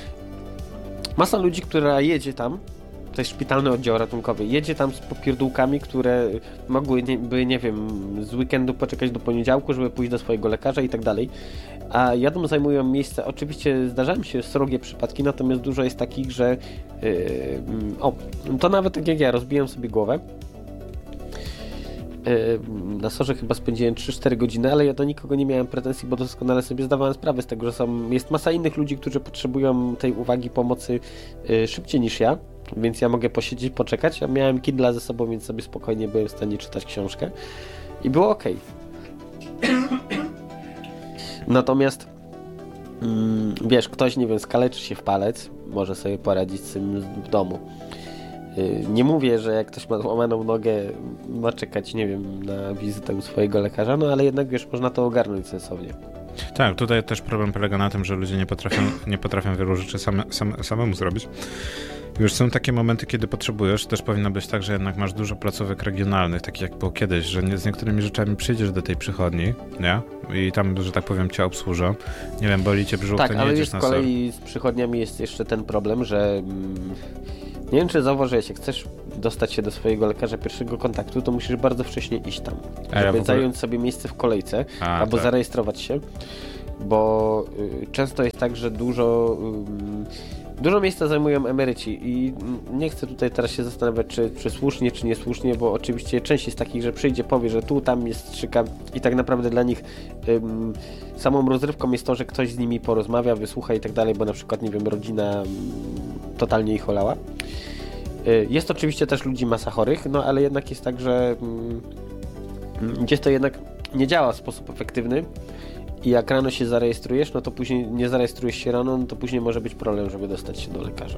masa ludzi, która jedzie tam, to jest szpitalny oddział ratunkowy, jedzie tam z popierdółkami, które mogłyby, nie wiem, z weekendu poczekać do poniedziałku, żeby pójść do swojego lekarza i tak dalej. A jadą, zajmują miejsce, oczywiście zdarzają się srogie przypadki, natomiast dużo jest takich, że yy, o, to nawet tak jak ja, rozbiłem sobie głowę. Yy, na sorze chyba spędziłem trzy cztery godziny, ale ja do nikogo nie miałem pretensji, bo doskonale sobie zdawałem sprawę z tego, że są, jest masa innych ludzi, którzy potrzebują tej uwagi, pomocy yy, szybciej niż ja. Więc ja mogę posiedzieć, poczekać. Ja miałem Kindle ze sobą, więc sobie spokojnie byłem w stanie czytać książkę. I było okej. Natomiast mm, wiesz, ktoś, nie wiem, skaleczy się w palec, może sobie poradzić z tym w domu. Yy, nie mówię, że jak ktoś ma złamaną nogę, ma czekać, nie wiem, na wizytę u swojego lekarza, no ale jednak, wiesz, można to ogarnąć sensownie. Tak, tutaj też problem polega na tym, że ludzie nie potrafią, nie potrafią wielu rzeczy same, same, samemu zrobić. Już są takie momenty, kiedy potrzebujesz, też powinno być tak, że jednak masz dużo placówek regionalnych, takich jak było kiedyś, że nie, z niektórymi rzeczami przyjdziesz do tej przychodni, nie? I tam, że tak powiem, cię obsłużą. Nie wiem, boli cię brzuch, tak, to nie ale jedziesz z na ser. kolei z przychodniami jest jeszcze ten problem, że mm, nie wiem, czy zauważyłeś, jak chcesz dostać się do swojego lekarza pierwszego kontaktu, to musisz bardzo wcześnie iść tam, A żeby ja w ogóle... zająć sobie miejsce w kolejce, A, albo tak. zarejestrować się, bo y, często jest tak, że dużo y, Dużo miejsca zajmują emeryci i nie chcę tutaj teraz się zastanawiać, czy, czy słusznie, czy niesłusznie, bo oczywiście część jest takich, że przyjdzie, powie, że tu, tam jest strzyka i tak naprawdę dla nich ym, samą rozrywką jest to, że ktoś z nimi porozmawia, wysłucha i tak dalej, bo na przykład, nie wiem, rodzina ym, totalnie ich olała. Y, jest oczywiście też ludzi masa chorych, no ale jednak jest tak, że ym, gdzieś to jednak nie działa w sposób efektywny. I jak rano się zarejestrujesz, no to później nie zarejestrujesz się rano, no to później może być problem, żeby dostać się do lekarza.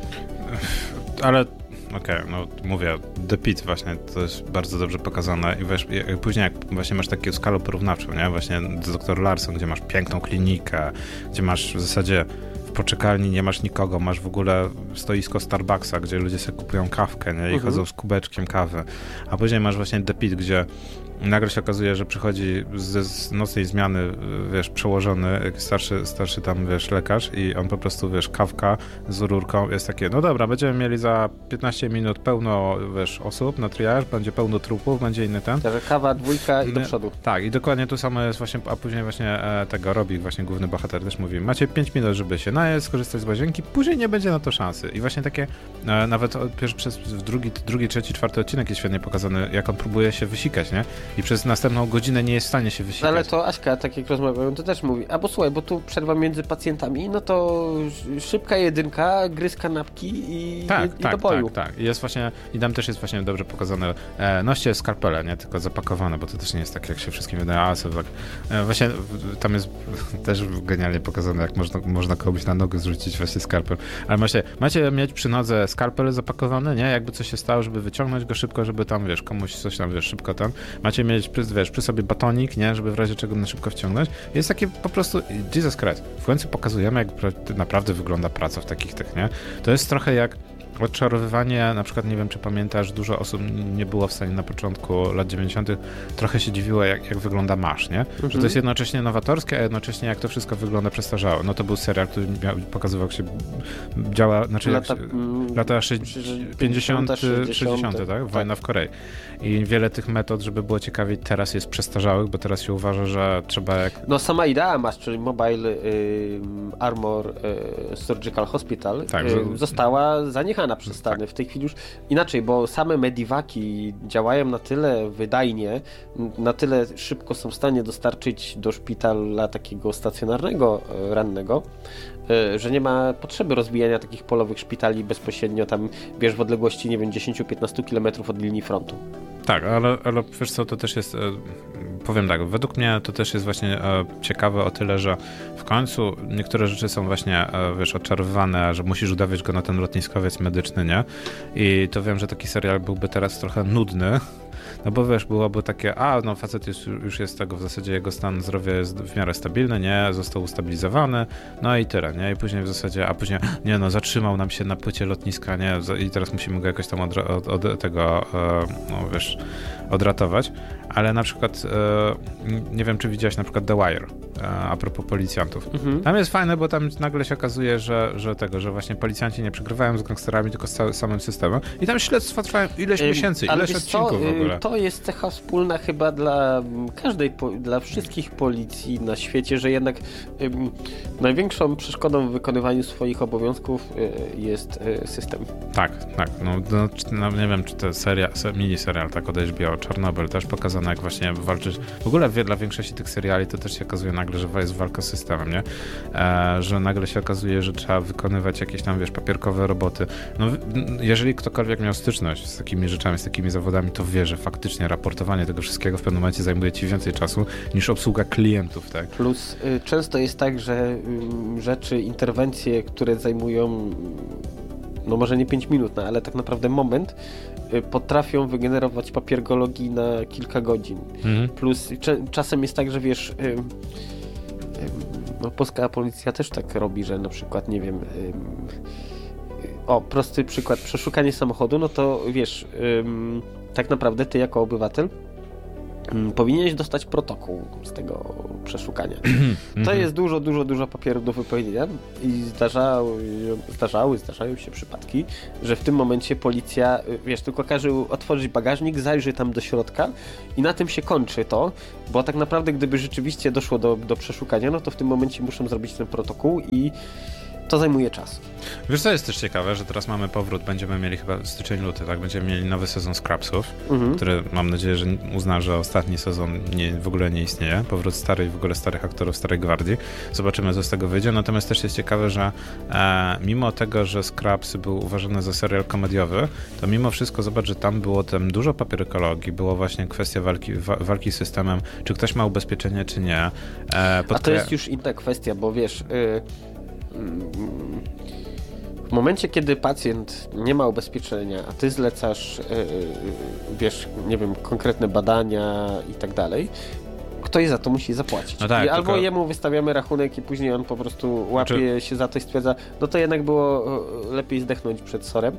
Ale okej, okay, no mówię, The Pit właśnie, to jest bardzo dobrze pokazane i wiesz, jak, później jak właśnie masz taką skalę porównawczą, nie? Właśnie doktor Larson, gdzie masz piękną klinikę, gdzie masz w zasadzie w poczekalni nie masz nikogo, masz w ogóle stoisko Starbucksa, gdzie ludzie sobie kupują kawkę, nie? I Mhm. chodzą z kubeczkiem kawy, a później masz właśnie The Pit, gdzie nagle się okazuje, że przychodzi ze z nocnej zmiany, wiesz, przełożony, starszy, starszy tam, wiesz, lekarz i on po prostu, wiesz, kawka z rurką jest takie, no dobra, będziemy mieli za piętnaście minut pełno, wiesz, osób na triaż, będzie pełno trupów, będzie inny ten. Także kawa, dwójka i do przodu. Tak, i dokładnie to samo jest właśnie, a później właśnie e, tego robi właśnie główny bohater też mówi, macie pięć minut, żeby się najeść, skorzystać z łazienki, później nie będzie na to szansy. I właśnie takie, e, nawet pierwszy, przez drugi, drugi, trzeci, czwarty odcinek jest świetnie pokazany, jak on próbuje się wysikać, nie? I przez następną godzinę nie jest w stanie się wysikać. Ale to Aśka, tak jak rozmawiają, to też mówi, a bo słuchaj, bo tu przerwa między pacjentami, no to szybka jedynka, gry z kanapki i, tak, i tak, do boju. Tak, tak. I jest właśnie, i tam też jest właśnie dobrze pokazane, e, noście skarpele, nie tylko zapakowane, bo to też nie jest tak, jak się wszystkim wydaje, a sobie tak. E, właśnie tam jest też genialnie pokazane, jak można, można komuś na nogę zrzucić właśnie skarpel. Ale macie, macie mieć przy nodze skarpel zapakowany, nie? Jakby coś się stało, żeby wyciągnąć go szybko, żeby tam, wiesz, komuś coś tam, wiesz, szybko tam. Macie mieć przy, wiesz, przy sobie batonik, nie? Żeby w razie czego na szybko wciągnąć. Jest takie po prostu, Jesus Christ. W końcu pokazujemy, jak naprawdę wygląda praca w takich tych, nie? To jest trochę jak odczarowywanie, na przykład, nie wiem, czy pamiętasz, dużo osób nie było w stanie na początku lat dziewięćdziesiątych trochę się dziwiło, jak, jak wygląda MASH, nie? Mhm. Że to jest jednocześnie nowatorskie, a jednocześnie jak to wszystko wygląda przestarzałe. No to był serial, który miał, pokazywał, jak się działa, znaczy lata, jak się, lata pięćdziesiąte, sześćdziesiąte, tak? Wojna tak. w Korei. I wiele tych metod, żeby było ciekawiej, teraz jest przestarzałych, bo teraz się uważa, że trzeba jak... No sama idea MASH, czyli Mobile y, Armor y, Surgical Hospital, tak, y, że... została zaniechana przez Stany. Tak. W tej chwili już inaczej, bo same medivaki działają na tyle wydajnie, na tyle szybko są w stanie dostarczyć do szpitala takiego stacjonarnego rannego, że nie ma potrzeby rozwijania takich polowych szpitali bezpośrednio tam, wiesz, w odległości, nie wiem, dziesięć do piętnastu kilometrów od linii frontu. Tak, ale, ale wiesz co, to też jest, powiem tak, według mnie to też jest właśnie ciekawe o tyle, że w końcu niektóre rzeczy są właśnie, wiesz, odczarowywane, że musisz udawać go na ten lotniskowiec medyczny, nie? I to wiem, że taki serial byłby teraz trochę nudny, no bo wiesz, byłoby takie, a no facet jest, już jest tego, w zasadzie jego stan zdrowia jest w miarę stabilny, nie, został ustabilizowany, no i tyle, nie, i później w zasadzie, a później, nie no, zatrzymał nam się na płycie lotniska, nie, i teraz musimy go jakoś tam od, od, od tego, no wiesz, odratować, ale na przykład, nie wiem, czy widziałeś na przykład The Wire, a propos policjantów. Mhm. Tam jest fajne, bo tam nagle się okazuje, że, że tego, że właśnie policjanci nie przegrywają z gangsterami, tylko z całym samym systemem i tam śledztwa trwają ileś miesięcy, ale ileś odcinków co, w ogóle. To jest cecha wspólna chyba dla każdej, dla wszystkich policji na świecie, że jednak ym, największą przeszkodą w wykonywaniu swoich obowiązków y, jest y, system. Tak, tak. No, no, no nie wiem, czy to seria, miniserial tak od H B O, Czarnobyl też pokazane, jak właśnie walczyć. W ogóle dla większości tych seriali to też się okazuje nagle, że jest walka z systemem, nie? E, że nagle się okazuje, że trzeba wykonywać jakieś tam, wiesz, papierkowe roboty. No, jeżeli ktokolwiek miał styczność z takimi rzeczami, z takimi zawodami, to wie, że faktycznie raportowanie tego wszystkiego w pewnym momencie zajmuje ci więcej czasu niż obsługa klientów, tak? Plus y, często jest tak, że y, rzeczy, interwencje, które zajmują no może nie pięć minut, no, ale tak naprawdę moment, y, potrafią wygenerować papierologii na kilka godzin. Mhm. Plus cze- czasem jest tak, że wiesz, y, no, polska policja też tak robi, że na przykład, nie wiem, o, prosty przykład, przeszukanie samochodu, no to wiesz, tak naprawdę ty jako obywatel powinieneś dostać protokół z tego przeszukania. To jest dużo, dużo, dużo papieru do wypełnienia i zdarzały, zdarzały, zdarzają się przypadki, że w tym momencie policja, wiesz, tylko każe otworzyć bagażnik, zajrzy tam do środka i na tym się kończy to, bo tak naprawdę gdyby rzeczywiście doszło do, do przeszukania, no to w tym momencie muszą zrobić ten protokół i to zajmuje czas. Wiesz co jest też ciekawe, że teraz mamy powrót, będziemy mieli chyba styczeń, luty, tak? Będziemy mieli nowy sezon Scrubsów, mhm. który mam nadzieję, że uzna, że ostatni sezon nie, w ogóle nie istnieje. Powrót starej, w ogóle starych aktorów, starej gwardii. Zobaczymy, co z tego wyjdzie. Natomiast też jest ciekawe, że e, mimo tego, że Scrubs był uważany za serial komediowy, to mimo wszystko zobacz, że tam było tam dużo papierokologii, było właśnie kwestia walki, wa, walki z systemem, czy ktoś ma ubezpieczenie, czy nie. E, podkre... A to jest już inna kwestia, bo wiesz... Y- W momencie, kiedy pacjent nie ma ubezpieczenia, a ty zlecasz, yy, wiesz, nie wiem, konkretne badania i tak dalej, ktoś za to musi zapłacić. No tak, I albo tylko... jemu wystawiamy rachunek i później on po prostu łapie znaczy... się za to i stwierdza, no to jednak było lepiej zdechnąć przed sorem.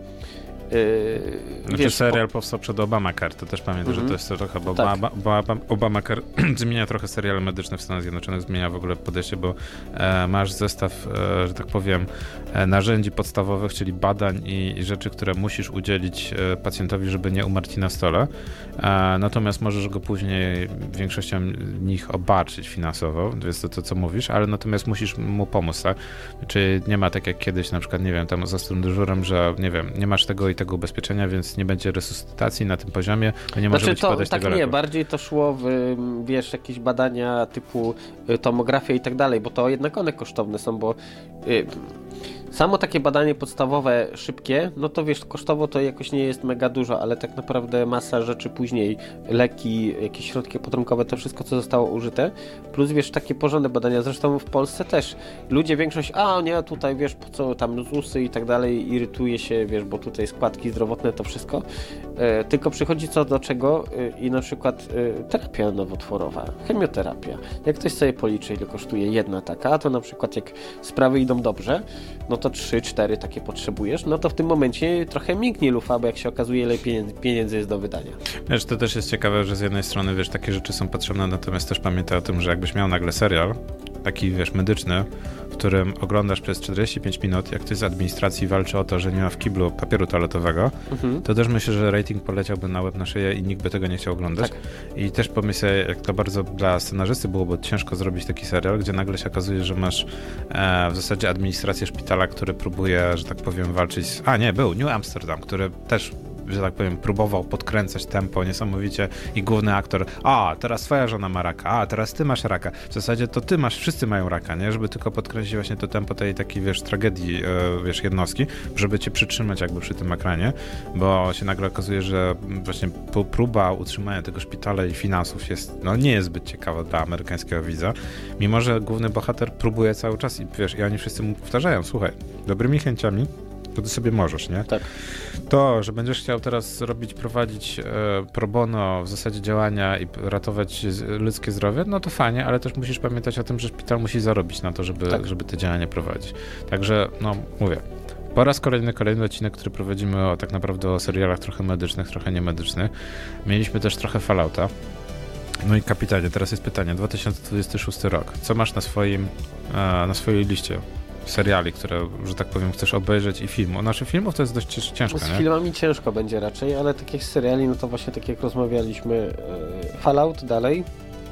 Yy, znaczy wiesz, serial po... powstał przed Obamacare, to też pamiętam, mm-hmm. że to jest trochę, bo tak. Obamacare zmienia trochę seriale medyczne w Stanach Zjednoczonych, zmienia w ogóle podejście, bo e, masz zestaw, e, że tak powiem, e, narzędzi podstawowych, czyli badań i, i rzeczy, które musisz udzielić e, pacjentowi, żeby nie umarł ci na stole, e, natomiast możesz go później większością nich obarczyć finansowo, więc to to, co mówisz, ale natomiast musisz mu pomóc, tak? Czyli nie ma tak jak kiedyś, na przykład, nie wiem, tam za tym dyżurem, że nie wiem, nie masz tego i tego ubezpieczenia, więc nie będzie resuscytacji na tym poziomie, to nie może znaczy, być to, podać tak tego nie, leku. Bardziej to szło w, wiesz, jakieś badania typu tomografia i tak dalej, bo to jednak one kosztowne są, bo y, samo takie badanie podstawowe, szybkie, no to wiesz, kosztowo to jakoś nie jest mega dużo, ale tak naprawdę masa rzeczy później, leki, jakieś środki potrunkowe, to wszystko, co zostało użyte, plus wiesz, takie porządne badania, zresztą w Polsce też. Ludzie większość, a nie, tutaj wiesz, po co tam ZUSy i tak dalej, irytuje się, wiesz, bo tutaj składki zdrowotne, to wszystko, e, tylko przychodzi co do czego e, i na przykład e, terapia nowotworowa, chemioterapia. Jak ktoś sobie policzy, ile kosztuje jedna taka, to na przykład jak sprawy idą dobrze, no to trzy cztery takie potrzebujesz, no to w tym momencie trochę mięknie lufa, bo jak się okazuje, ile pieniędzy, pieniędzy jest do wydania. Wiesz, to też jest ciekawe, że z jednej strony, wiesz, takie rzeczy są potrzebne, natomiast też pamiętaj o tym, że jakbyś miał nagle serial, taki, wiesz, medyczny, w którym oglądasz przez czterdzieści pięć minut, jak ktoś z administracji walczy o to, że nie ma w kiblu papieru toaletowego, mhm. to też myślę, że rating poleciałby na łeb na szyję i nikt by tego nie chciał oglądać. Tak. I też pomyśl sobie, jak to bardzo dla scenarzysty byłoby ciężko zrobić taki serial, gdzie nagle się okazuje, że masz e, w zasadzie administrację szpitala, który próbuje, że tak powiem, walczyć z... A nie, był New Amsterdam, który też, że tak powiem, próbował podkręcać tempo niesamowicie i główny aktor, a teraz twoja żona ma raka, a teraz ty masz raka. W zasadzie to ty masz, wszyscy mają raka, nie? Żeby tylko podkręcić właśnie to tempo tej takiej, wiesz, tragedii, e, wiesz, jednostki, żeby cię przytrzymać jakby przy tym ekranie, bo się nagle okazuje, że właśnie próba utrzymania tego szpitala i finansów jest, no nie jest zbyt ciekawa dla amerykańskiego widza, mimo że główny bohater próbuje cały czas i wiesz, i oni wszyscy mu powtarzają, słuchaj, dobrymi chęciami to ty sobie możesz, nie? Tak. To, że będziesz chciał teraz robić, prowadzić e, pro bono w zasadzie działania i ratować ludzkie zdrowie, no to fajnie, ale też musisz pamiętać o tym, że szpital musi zarobić na to, żeby, tak. żeby te działania prowadzić. Także, no, mówię, po raz kolejny, kolejny odcinek, który prowadzimy o tak naprawdę o serialach trochę medycznych, trochę niemedycznych. Mieliśmy też trochę Fallouta. No i kapitanie, teraz jest pytanie, dwa tysiące dwudziesty szósty rok. Co masz na swoim, e, na swojej liście seriali, które, że tak powiem, chcesz obejrzeć i filmu? Naszych filmów to jest dość ciężko, Z nie? filmami ciężko będzie raczej, ale takich seriali, no to właśnie tak jak rozmawialiśmy, e, Fallout dalej.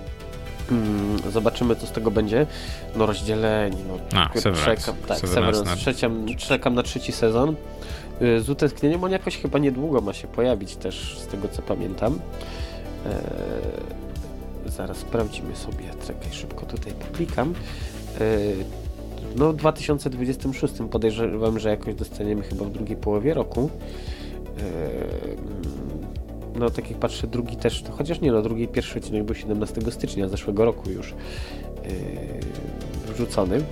Hmm, zobaczymy, co z tego będzie. No rozdzieleni, no. A, Severance. Czekam, tak, Severance. Na... Trzeciam, czekam na trzeci sezon. E, z utęsknieniem on jakoś chyba niedługo ma się pojawić też, z tego co pamiętam. E, zaraz sprawdzimy sobie, czekaj, szybko tutaj poklikam. E, No w dwa tysiące dwudziestym szóstym podejrzewam, że jakoś dostaniemy chyba w drugiej połowie roku. No tak jak patrzę, drugi też, to chociaż nie, no drugi pierwszy odcinek był siedemnastego stycznia zeszłego roku już wrzucony.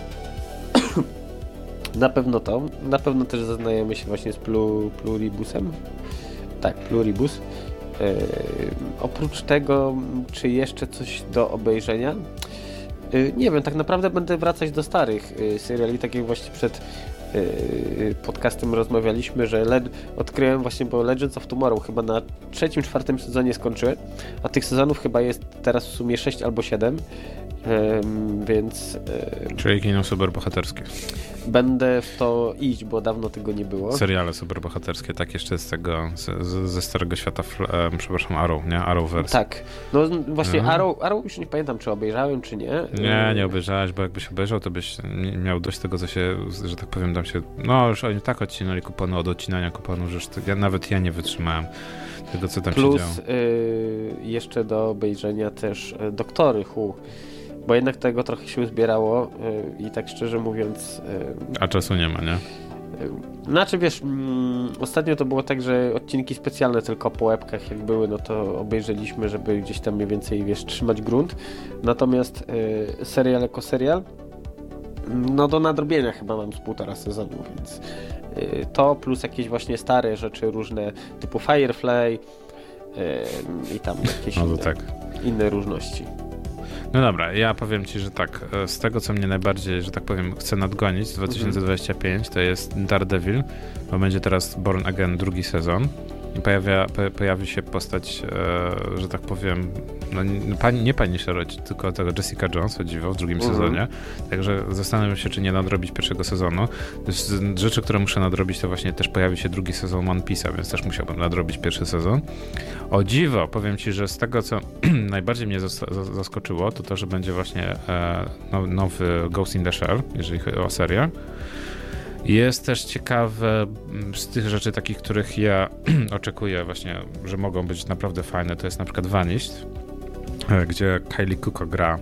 Na pewno to. Na pewno też zaznajemy się właśnie z plu, Pluribusem. Tak, Pluribus. Oprócz tego, czy jeszcze coś do obejrzenia? Yy, nie wiem, tak naprawdę będę wracać do starych yy, seriali, tak jak właśnie przed yy, podcastem rozmawialiśmy, że led- odkryłem właśnie, bo Legends of Tomorrow chyba na trzecim, czwartym sezonie skończyłem, a tych sezonów chyba jest teraz w sumie sześć albo siedem. Um, więc... Um, Czyli kino superbohaterskie. Będę w to iść, bo dawno tego nie było. Seriale superbohaterskie, tak jeszcze z tego, z, z, ze starego świata, um, przepraszam, Arrow, nie? Arrowverse. Tak. No właśnie mhm. Arrow, Arrow już nie pamiętam, czy obejrzałem, czy nie. Nie, nie obejrzałeś, bo jakbyś obejrzał, to byś miał dość tego, co się, że tak powiem, tam się, no już oni tak odcinali kupony od odcinania kuponów, że ja, nawet ja nie wytrzymałem tego, co tam Plus, się działo. Y, jeszcze do obejrzenia też Doktory Who. Bo jednak tego trochę się uzbierało yy, i tak szczerze mówiąc... Yy, A czasu nie ma, nie? Yy, znaczy wiesz, mm, ostatnio to było tak, że odcinki specjalne tylko po łebkach jak były, no to obejrzeliśmy, żeby gdzieś tam mniej więcej, wiesz, trzymać grunt. Natomiast yy, serial jako serial, no do nadrobienia chyba mam z półtora sezonu, więc yy, to plus jakieś właśnie stare rzeczy różne typu Firefly yy, i tam jakieś no to inne, tak. inne różności. No dobra, ja powiem ci, że tak, z tego co mnie najbardziej, że tak powiem, chcę nadgonić z dwa tysiące dwudziesty piąty, to jest Daredevil, bo będzie teraz Born Again drugi sezon i pojawia, po, pojawi się postać, e, że tak powiem, no nie pani, nie pani Sherrodzi, tylko tego Jessica Jones, o dziwo, w drugim mhm. sezonie, także zastanawiam się, czy nie nadrobić pierwszego sezonu. Z rzeczy, które muszę nadrobić, to właśnie też pojawi się drugi sezon One Piece'a, więc też musiałbym nadrobić pierwszy sezon. O dziwo, powiem ci, że z tego, co najbardziej mnie zas- zaskoczyło, to to, że będzie właśnie e, no, nowy Ghost in the Shell, jeżeli chodzi o serię. Jest też ciekawe z tych rzeczy takich, których ja oczekuję właśnie, że mogą być naprawdę fajne, to jest na przykład Vanished, gdzie Kylie Cuoco gra.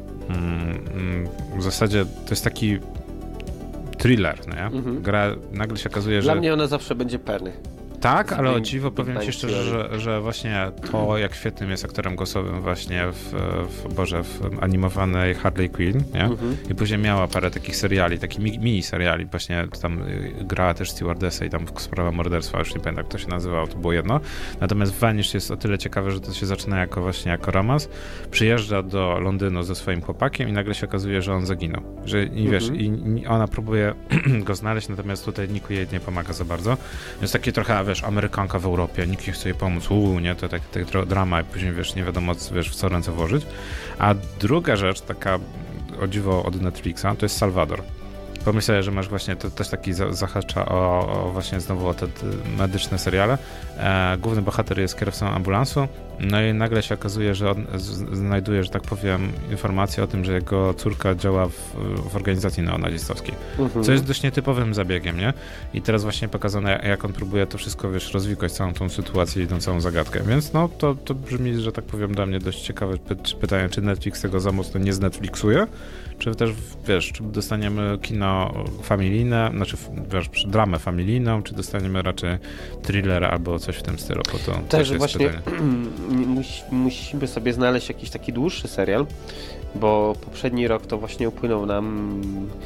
W zasadzie to jest taki thriller, nie? Mhm. Gra, nagle się okazuje, Dla że... mnie ona zawsze będzie Penny. Tak, ale o dziwo powiem ci szczerze, że, że właśnie to, jak świetnym jest aktorem głosowym właśnie w, w Boże, w animowanej Harley Quinn, nie? Mhm. I później miała parę takich seriali, takich mini seriali, właśnie tam grała też stewardessę i tam sprawa morderstwa, już nie pamiętam jak to się nazywało, to było jedno. Natomiast Vanish jest o tyle ciekawe, że to się zaczyna jako właśnie jako romans. Przyjeżdża do Londynu ze swoim chłopakiem i nagle się okazuje, że on zaginął. Że i wiesz, mhm. i ona próbuje go znaleźć, natomiast tutaj nikt jej nie pomaga za bardzo. Jest takie trochę, wiesz, Amerykanka w Europie, nikt nie chce jej pomóc, uuu, nie, to tak, tak drama i później, wiesz, nie wiadomo, wiesz, w co ręce włożyć. A druga rzecz, taka o dziwo od Netflixa, to jest Salvador. Pomyślałem, że masz właśnie, to też taki zahacza o, o właśnie znowu o te medyczne seriale. E, główny bohater jest kierowcą ambulansu, no i nagle się okazuje, że on z, znajduje, że tak powiem, informację o tym, że jego córka działa w, w organizacji neonazistowskiej, mhm. co jest dość nietypowym zabiegiem, nie? I teraz właśnie pokazane, jak on próbuje to wszystko, wiesz, rozwikłać całą tą sytuację i tą całą zagadkę, więc no, to, to brzmi, że tak powiem, dla mnie dość ciekawe py- pytanie, czy Netflix tego za mocno nie znetflixuje, czy też, wiesz, czy dostaniemy kino familijne, znaczy, wiesz, dramę familijną, czy dostaniemy raczej thriller albo coś w tym stylu, bo to też, też jest właśnie musi, musimy sobie znaleźć jakiś taki dłuższy serial, bo poprzedni rok to właśnie upłynął nam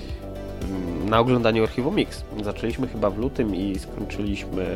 na oglądaniu Archiwum Mix. Zaczęliśmy chyba w lutym i skończyliśmy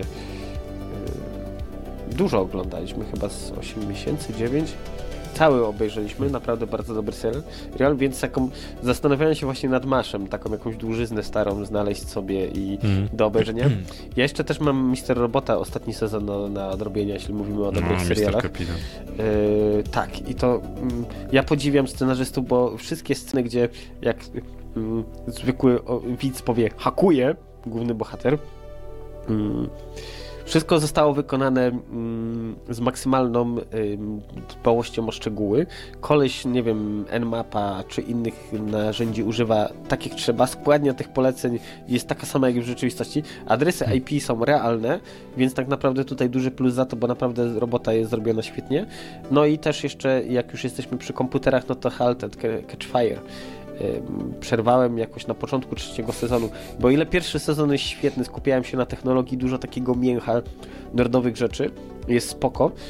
dużo oglądaliśmy, chyba z osiem miesięcy, dziewięć. Cały obejrzeliśmy, naprawdę bardzo dobry serial, więc taką, zastanawiałem się właśnie nad Maszem, taką jakąś dłużyznę starą znaleźć sobie i mm. do obejrzenia. Ja jeszcze też mam mister Robota, ostatni sezon na, na odrobienie, jeśli mówimy o dobrych no, serialach. Yy, tak, i to mm, ja podziwiam scenarzystów, bo wszystkie sceny, gdzie jak mm, zwykły o, widz powie hakuje, główny bohater, mm, wszystko zostało wykonane mm, z maksymalną ym, dbałością o szczegóły. Koleś, nie wiem, Nmapa czy innych narzędzi używa tak jak trzeba. Składnia tych poleceń jest taka sama jak w rzeczywistości. Adresy I P są realne, więc tak naprawdę tutaj duży plus za to, bo naprawdę robota jest zrobiona świetnie. No i też jeszcze, jak już jesteśmy przy komputerach, no to Halted Catch Fire. Przerwałem jakoś na początku trzeciego sezonu, bo ile pierwszy sezon jest świetny, skupiałem się na technologii, dużo takiego mięcha, nerdowych rzeczy, jest spoko.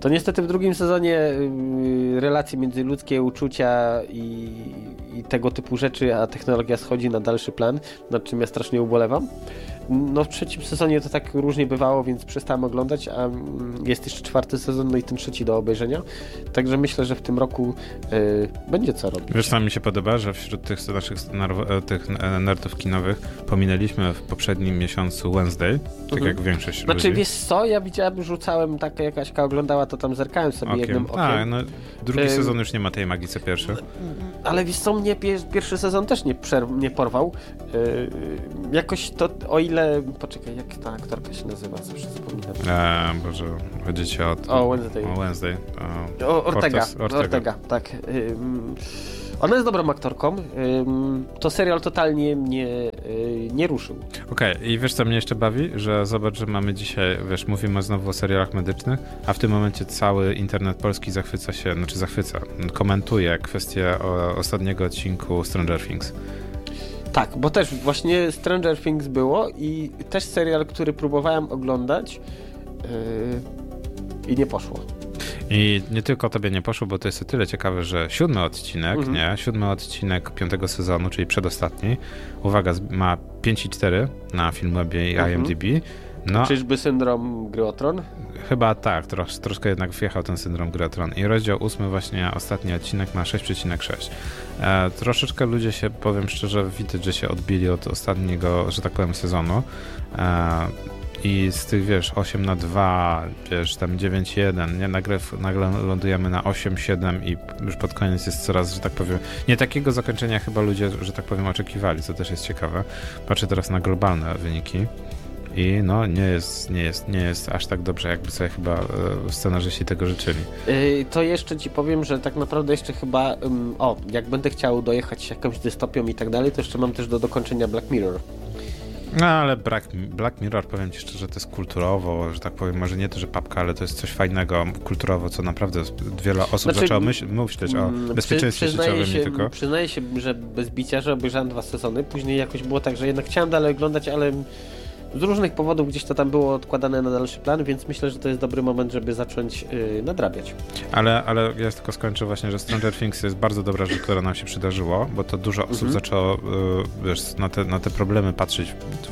To niestety w drugim sezonie y, relacje międzyludzkie, uczucia i, i tego typu rzeczy, a technologia schodzi na dalszy plan, nad czym ja strasznie ubolewam. No w trzecim sezonie to tak różnie bywało, więc przestałem oglądać, a jest jeszcze czwarty sezon, no i ten trzeci do obejrzenia. Także myślę, że w tym roku y, będzie co robić. Wiesz, co mi się podoba, że wśród tych naszych narw- tych nerdów kinowych pominęliśmy w poprzednim miesiącu Wednesday, tak mhm. jak większość Znaczy, ludzi. wiesz co, ja widziałem, rzucałem, tak jak Aśka oglądała, to tam zerkałem sobie okiem. jednym okiem. A, no drugi y- sezon już nie ma tej magii co pierwszy. Ale wiesz co, mnie pier- pierwszy sezon też nie, przerw- nie porwał. Yy, jakoś to, o ile... Poczekaj, jak ta aktorka się nazywa? Zawsze zapominam. Eee, Boże, chodzi ci o... O Wednesday. O Wednesday. O, o Ortega. Ortez, Ortega. Ortega, tak. Yy, ona jest dobrą aktorką. Yy, to serial totalnie mnie yy, nie ruszył. Okej, okay. I wiesz co mnie jeszcze bawi? Że zobacz, że mamy dzisiaj, wiesz, mówimy znowu o serialach medycznych, a w tym momencie cały internet polski zachwyca się, znaczy zachwyca, komentuje kwestię o ostatniego odcinku Stranger Things. Tak, bo też właśnie Stranger Things było i też serial, który próbowałem oglądać yy, i nie poszło. I nie tylko tobie nie poszło, bo to jest o tyle ciekawe, że siódmy odcinek, mhm. nie? Siódmy odcinek piątego sezonu, czyli przedostatni, uwaga, ma pięć i cztery na Filmwebie i mhm. I M D B. No, czyżby syndrom Gry o Tron? Chyba tak, trosz, troszkę jednak wjechał ten syndrom Gry o Tron. I rozdział ósmy, właśnie ostatni odcinek, ma sześć przecinek sześć. E, troszeczkę ludzie się, powiem szczerze, widać, że się odbili od ostatniego, że tak powiem, sezonu. E, I z tych, wiesz, osiem na dwa, wiesz, tam dziewięć jeden, nie? Nagle, nagle lądujemy na osiem siedem i już pod koniec jest coraz, że tak powiem, nie takiego zakończenia chyba ludzie, że tak powiem, oczekiwali, co też jest ciekawe. Patrzę teraz na globalne wyniki. I no, nie jest, nie, jest, nie jest aż tak dobrze, jakby sobie chyba e, scenarzyści tego życzyli. Yy, to jeszcze ci powiem, że tak naprawdę jeszcze chyba, um, o, jak będę chciał dojechać jakąś dystopią i tak dalej, to jeszcze mam też do dokończenia Black Mirror. No, ale Black, Black Mirror, powiem ci szczerze, to jest kulturowo, że tak powiem, może nie to, że papka, ale to jest coś fajnego kulturowo, co naprawdę wiele osób znaczy, zaczęło myśl, myśleć o bezpieczeństwie przy, sieciowym się, nie tylko. Przyznaję się, że bez bicia, że obejrzałem dwa sezony, później jakoś było tak, że jednak chciałem dalej oglądać, ale z różnych powodów gdzieś to tam było odkładane na dalszy plan, więc myślę, że to jest dobry moment, żeby zacząć yy, nadrabiać. Ale, ale ja tylko skończę właśnie, że Stranger Things jest bardzo dobra rzecz, która nam się przydarzyło, bo to dużo osób mhm. zaczęło yy, wiesz, na, te, na te problemy patrzeć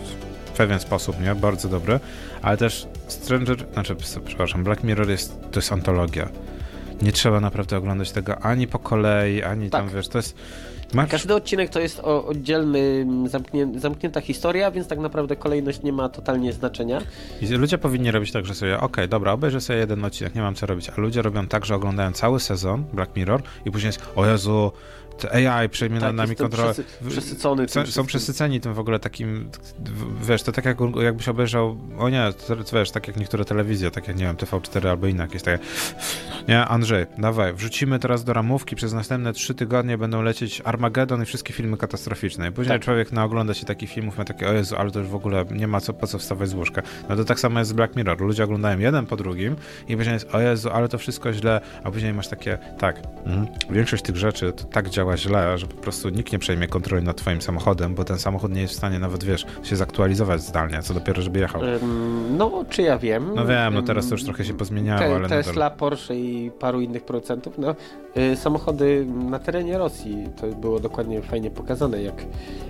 w pewien sposób, nie? Bardzo dobry, ale też Stranger, znaczy, przepraszam, Black Mirror jest, to jest antologia. Nie trzeba naprawdę oglądać tego ani po kolei, ani tak. tam, wiesz, to jest... Masz... Każdy odcinek to jest o, oddzielny, zamknię, zamknięta historia, więc tak naprawdę kolejność nie ma totalnie znaczenia. I ludzie powinni robić tak, że sobie, okej, okay, dobra, obejrzę sobie jeden odcinek, nie mam co robić, a ludzie robią tak, że oglądają cały sezon Black Mirror i później jest, o Jezu, A I przejmie tak, nad nami kontrolę. Przesy, przesycony. Są, są przesyceni tym w ogóle takim, wiesz, to tak jak, jakbyś obejrzał, o nie, to, wiesz, tak jak niektóre telewizje, tak jak, nie wiem, T V cztery albo inne jakieś takie, nie, Andrzej, dawaj, wrzucimy teraz do ramówki, przez następne trzy tygodnie będą lecieć Armagedon i wszystkie filmy katastroficzne. I później tak. człowiek na ogląda się takich filmów, ma takie, o Jezu, ale to już w ogóle nie ma co, po co wstawać z łóżka. No to tak samo jest z Black Mirror. Ludzie oglądają jeden po drugim i później jest, o Jezu, ale to wszystko źle, a później masz takie, tak, mm, większość tych rzeczy to tak działa źle, że po prostu nikt nie przejmie kontroli nad twoim samochodem, bo ten samochód nie jest w stanie nawet, wiesz, się zaktualizować zdalnie, co dopiero, żeby jechał. Um, no, czy ja wiem. No wiem, no teraz to już trochę się pozmieniało, te, ale Tesla, nadal... Porsche i paru innych producentów, no, y, samochody na terenie Rosji, to było dokładnie fajnie pokazane, jak y,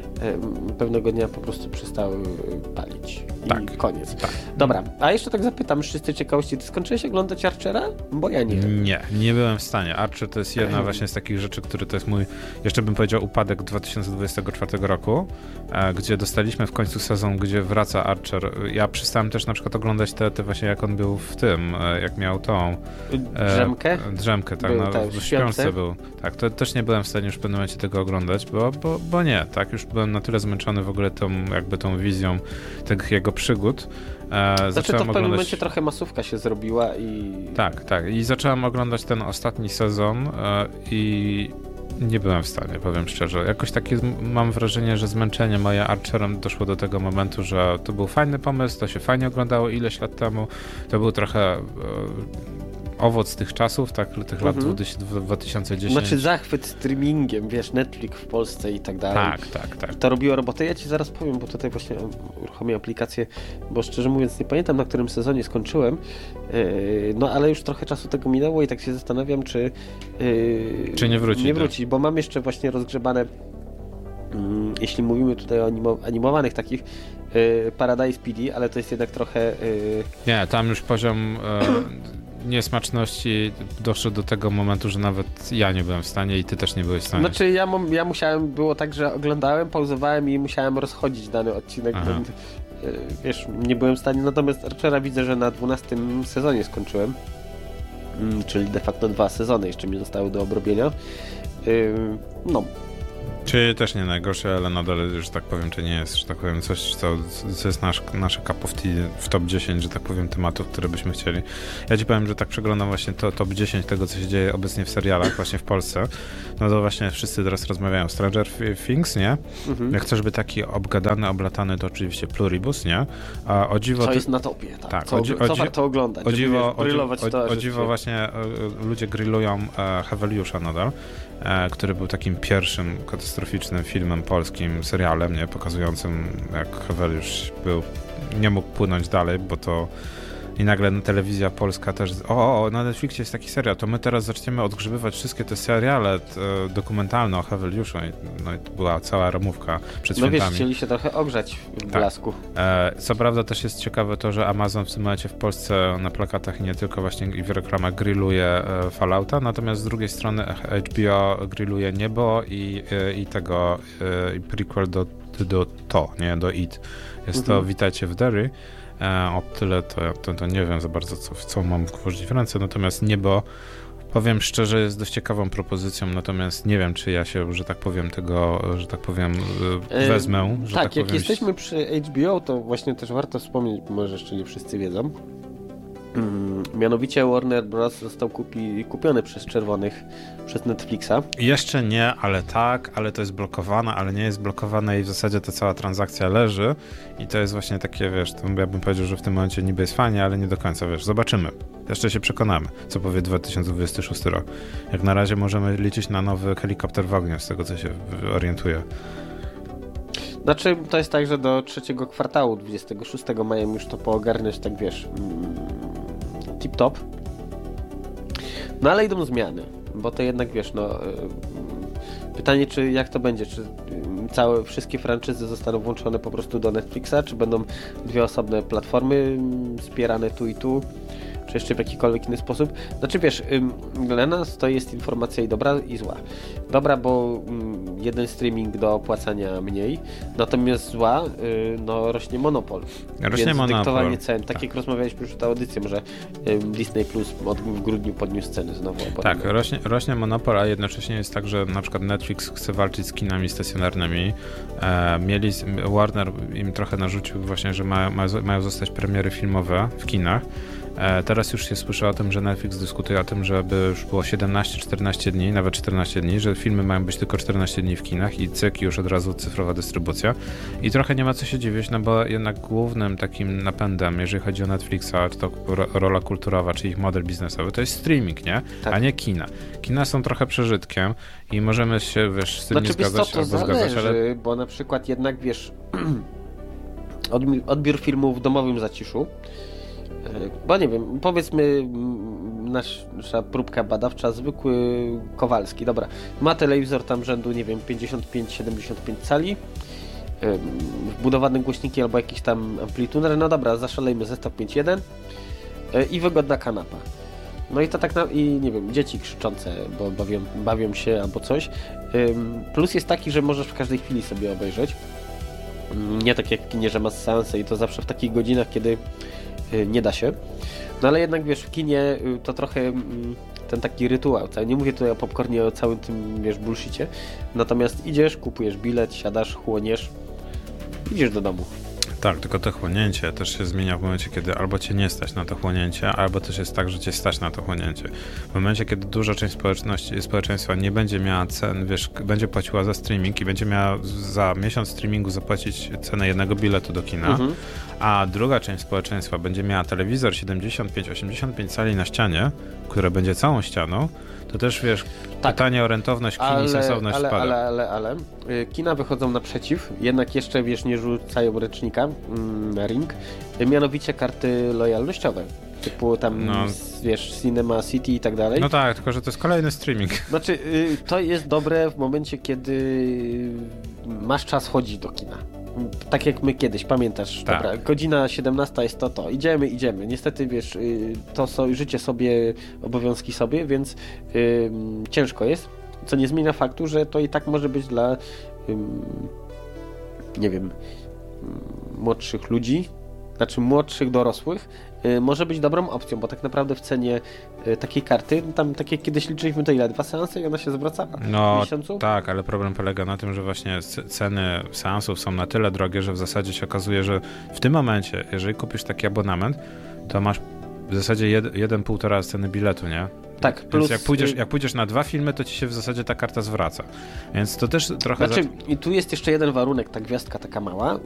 pewnego dnia po prostu przestały palić. I tak. koniec. Tak. Dobra, a jeszcze tak zapytam, z czystej ciekawości, ty skończyłeś oglądać Archera? Bo ja nie. Nie, nie byłem w stanie. Archer to jest jedna właśnie z takich rzeczy, które to jest mój, jeszcze bym powiedział, upadek dwa tysiące dwudziestego czwartego roku, e, gdzie dostaliśmy w końcu sezon, gdzie wraca Archer. Ja przestałem też na przykład oglądać te, te właśnie jak on był w tym, e, jak miał tą... E, drzemkę? Drzemkę, tak, był, no, tak, w śpiące był. Tak, to też nie byłem w stanie już w pewnym momencie tego oglądać, bo, bo, bo nie, tak, już byłem na tyle zmęczony w ogóle tą, jakby tą wizją tych jego przygód. E, znaczy to w pewnym oglądać... momencie trochę masówka się zrobiła i... Tak, tak. I zacząłem oglądać ten ostatni sezon e, i nie byłem w stanie, powiem szczerze. Jakoś takie mam wrażenie, że zmęczenie moje Archerem doszło do tego momentu, że to był fajny pomysł, to się fajnie oglądało ileś lat temu. To był trochę... E, owoc tych czasów, tak, tych lat Mhm. dwa tysiące dziesiątych. Znaczy zachwyt streamingiem, wiesz, Netflix w Polsce i tak dalej. Tak, tak, tak. To robiło robotę. Ja ci zaraz powiem, bo tutaj właśnie uruchomię aplikację, bo szczerze mówiąc nie pamiętam, na którym sezonie skończyłem, yy, no ale już trochę czasu tego minęło i tak się zastanawiam, czy yy, Czy nie wróci, nie tak. wróci, bo mam jeszcze właśnie rozgrzebane, mm, jeśli mówimy tutaj o animo- animowanych takich, yy, Paradise P D, ale to jest jednak trochę... Yy, Nie, tam już poziom e, niesmaczności doszedł do tego momentu, że nawet ja nie byłem w stanie i ty też nie byłeś w stanie. Znaczy ja, mam, ja musiałem, było tak, że oglądałem, pauzowałem i musiałem rozchodzić dany odcinek, Aha. bo, yy, wiesz, nie byłem w stanie, natomiast Archera widzę, że na dwunastym sezonie skończyłem, mm, czyli de facto dwa sezony jeszcze mi zostały do obrobienia. Yy, no, Czyli też nie najgorsze, ale nadal, że tak powiem, czy nie jest, że tak powiem, coś, co, co jest nasz, nasze cup of tea w top dziesięć, że tak powiem, tematów, które byśmy chcieli. Ja ci powiem, że tak przeglądam właśnie to top dziesięć tego, co się dzieje obecnie w serialach, właśnie w Polsce. No to właśnie wszyscy teraz rozmawiają. Stranger Things, nie? mhm. Jak chcesz być taki obgadany, oblatany, to oczywiście Pluribus, nie? A o dziwo... Co ty- jest na topie, tak. Tak, co, o dzi- co o dzi- warto oglądać, O żeby, dziwo, wiesz, brylować o, to, o, o że dziwo się- właśnie e, e, ludzie grillują e, Heweliusza nadal, e, który był takim pierwszym katastroficznym filmem polskim, serialem, nie, pokazującym jak Heweliusz był, nie mógł płynąć dalej, bo to i nagle telewizja polska też, o, o, na Netflixie jest taki serial, to my teraz zaczniemy odgrzebywać wszystkie te seriale te, dokumentalne o Heweliuszu. I, no i to była cała ramówka przed No wiesz, świętami. chcieli się trochę ogrzać w Tak. blasku. E, Co prawda też jest ciekawe to, że Amazon w tym momencie w Polsce na plakatach nie tylko właśnie i w reklamach grilluje e, Fallouta, natomiast z drugiej strony H B O grilluje Niebo i, e, i tego e, i prequel do, do to, nie, do It. Jest to Mhm. Witajcie w Derry. E, o tyle to, to, to nie wiem za bardzo, co, w co mam włożyć w ręce, natomiast Niebo, powiem szczerze, jest dość ciekawą propozycją, natomiast nie wiem, czy ja się, że tak powiem, tego, że tak powiem, e, wezmę. Że tak, tak jak powiem, jesteśmy przy H B O, to właśnie też warto wspomnieć, może jeszcze nie wszyscy wiedzą. Mm, mianowicie Warner Bros. Został kupi, kupiony przez czerwonych, przez Netflixa. Jeszcze nie, ale tak, ale to jest blokowane, ale nie jest blokowane i w zasadzie ta cała transakcja leży i to jest właśnie takie, wiesz, to ja bym powiedział, że w tym momencie niby jest fajnie, ale nie do końca, wiesz, zobaczymy. Jeszcze się przekonamy, co powie dwa tysiące dwudziesty szósty rok. Jak na razie możemy liczyć na nowy helikopter w ogniu, z tego co się orientuję. Znaczy, to jest tak, że do trzeciego kwartału dwudziestego szóstego mają już to poogarniać, tak wiesz, mm, tip-top. No ale idą zmiany, bo to jednak, wiesz, no... y, pytanie, czy jak to będzie, czy y, całe, wszystkie franczyzy zostaną włączone po prostu do Netflixa, czy będą dwie osobne platformy mm, wspierane tu i tu, czy jeszcze w jakikolwiek inny sposób. Znaczy, wiesz, ym, dla nas to jest informacja i dobra, i zła. Dobra, bo ym, jeden streaming do opłacania mniej, natomiast zła, y, no rośnie monopol. Rośnie Więc monopol. dyktowanie cen, tak, Tak. jak rozmawialiśmy już przed audycją, że ym, Disney Plus od, w grudniu podniósł ceny znowu. Tak, rośnie, rośnie monopol, a jednocześnie jest tak, że na przykład Netflix chce walczyć z kinami stacjonarnymi. E, mieli, Warner im trochę narzucił właśnie, że ma, ma, mają zostać premiery filmowe w kinach. E, teraz już się słyszy o tym, że Netflix dyskutuje o tym, żeby już było siedemnaście czternaście dni, nawet czternaście dni, że filmy mają być tylko czternaście dni w kinach i cyk, już od razu cyfrowa dystrybucja. I trochę nie ma co się dziwić, no bo jednak głównym takim napędem, jeżeli chodzi o Netflixa, czy to ro, rola kulturowa, czy ich model biznesowy, to jest streaming, nie? Tak. A nie kina. Kina są trochę przeżytkiem i możemy się, wiesz, z tym Znaczy, nie wiesz co, zgadzać to albo zależy, zgadzać, ale bo na przykład jednak, wiesz, odmi- odbiór filmu w domowym zaciszu, e, bo nie wiem, powiedzmy mm, nasz, nasza próbka badawcza, zwykły Kowalski, dobra, ma telewizor tam rzędu, nie wiem, pięćdziesiąt pięć siedemdziesiąt pięć cali, em, wbudowane głośniki albo jakiś tam amplituner, no dobra, zaszalejmy zestaw pięć jeden e, i wygodna kanapa. No i to tak na, i nie wiem, dzieci krzyczące, bo bawią, bawią się albo coś. Ym, plus jest taki, że możesz w każdej chwili sobie obejrzeć. Ym, nie tak jak w kinie, że masz seansy i to zawsze w takich godzinach, kiedy y, nie da się. No ale jednak wiesz, w kinie y, to trochę y, ten taki rytuał. Ja nie mówię tutaj o popcornie, o całym tym, wiesz, bullshicie. Natomiast idziesz, kupujesz bilet, siadasz, chłoniesz, idziesz do domu. Tak, tylko to chłonięcie też się zmienia w momencie, kiedy albo cię nie stać na to chłonięcie, albo też jest tak, że cię stać na to chłonięcie. W momencie, kiedy duża część społeczności, społeczeństwa nie będzie miała cen, wiesz, będzie płaciła za streaming i będzie miała za miesiąc streamingu zapłacić cenę jednego biletu do kina, mhm. a druga część społeczeństwa będzie miała telewizor siedemdziesiąt pięć osiemdziesiąt pięć cali na ścianie, które będzie całą ścianą, to też, wiesz, tak. pytanie o rentowność kin ale, i sensowność ale, spada. Ale, ale, ale, ale, kina wychodzą naprzeciw, jednak jeszcze, wiesz, nie rzucają ręcznika mm, na ring, mianowicie karty lojalnościowe, typu tam, no. wiesz, Cinema City i tak dalej. No tak, tylko że to jest kolejny streaming. Znaczy, to jest dobre w momencie, kiedy masz czas chodzić do kina. Tak jak my kiedyś, pamiętasz, tak. Dobra, godzina siedemnasta jest to, to, idziemy, idziemy. Niestety, wiesz, to so, życie sobie, obowiązki sobie, więc yy, ciężko jest, co nie zmienia faktu, że to i tak może być dla, yy, nie wiem, yy, młodszych ludzi, znaczy młodszych dorosłych, yy, może być dobrą opcją, bo tak naprawdę w cenie yy, takiej karty, tam tak jak kiedyś liczyliśmy to ile, dwa seanse i ona się zwraca no, w miesiącu? Tak, ale problem polega na tym, że właśnie ceny seansów są na tyle drogie, że w zasadzie się okazuje, że w tym momencie, jeżeli kupisz taki abonament, to masz w zasadzie jed, jeden, półtora ceny biletu, nie? Tak, Więc plus... jak pójdziesz, jak pójdziesz na dwa filmy, to ci się w zasadzie ta karta zwraca. Więc to też trochę... Znaczy, i tu jest jeszcze jeden warunek, ta gwiazdka taka mała,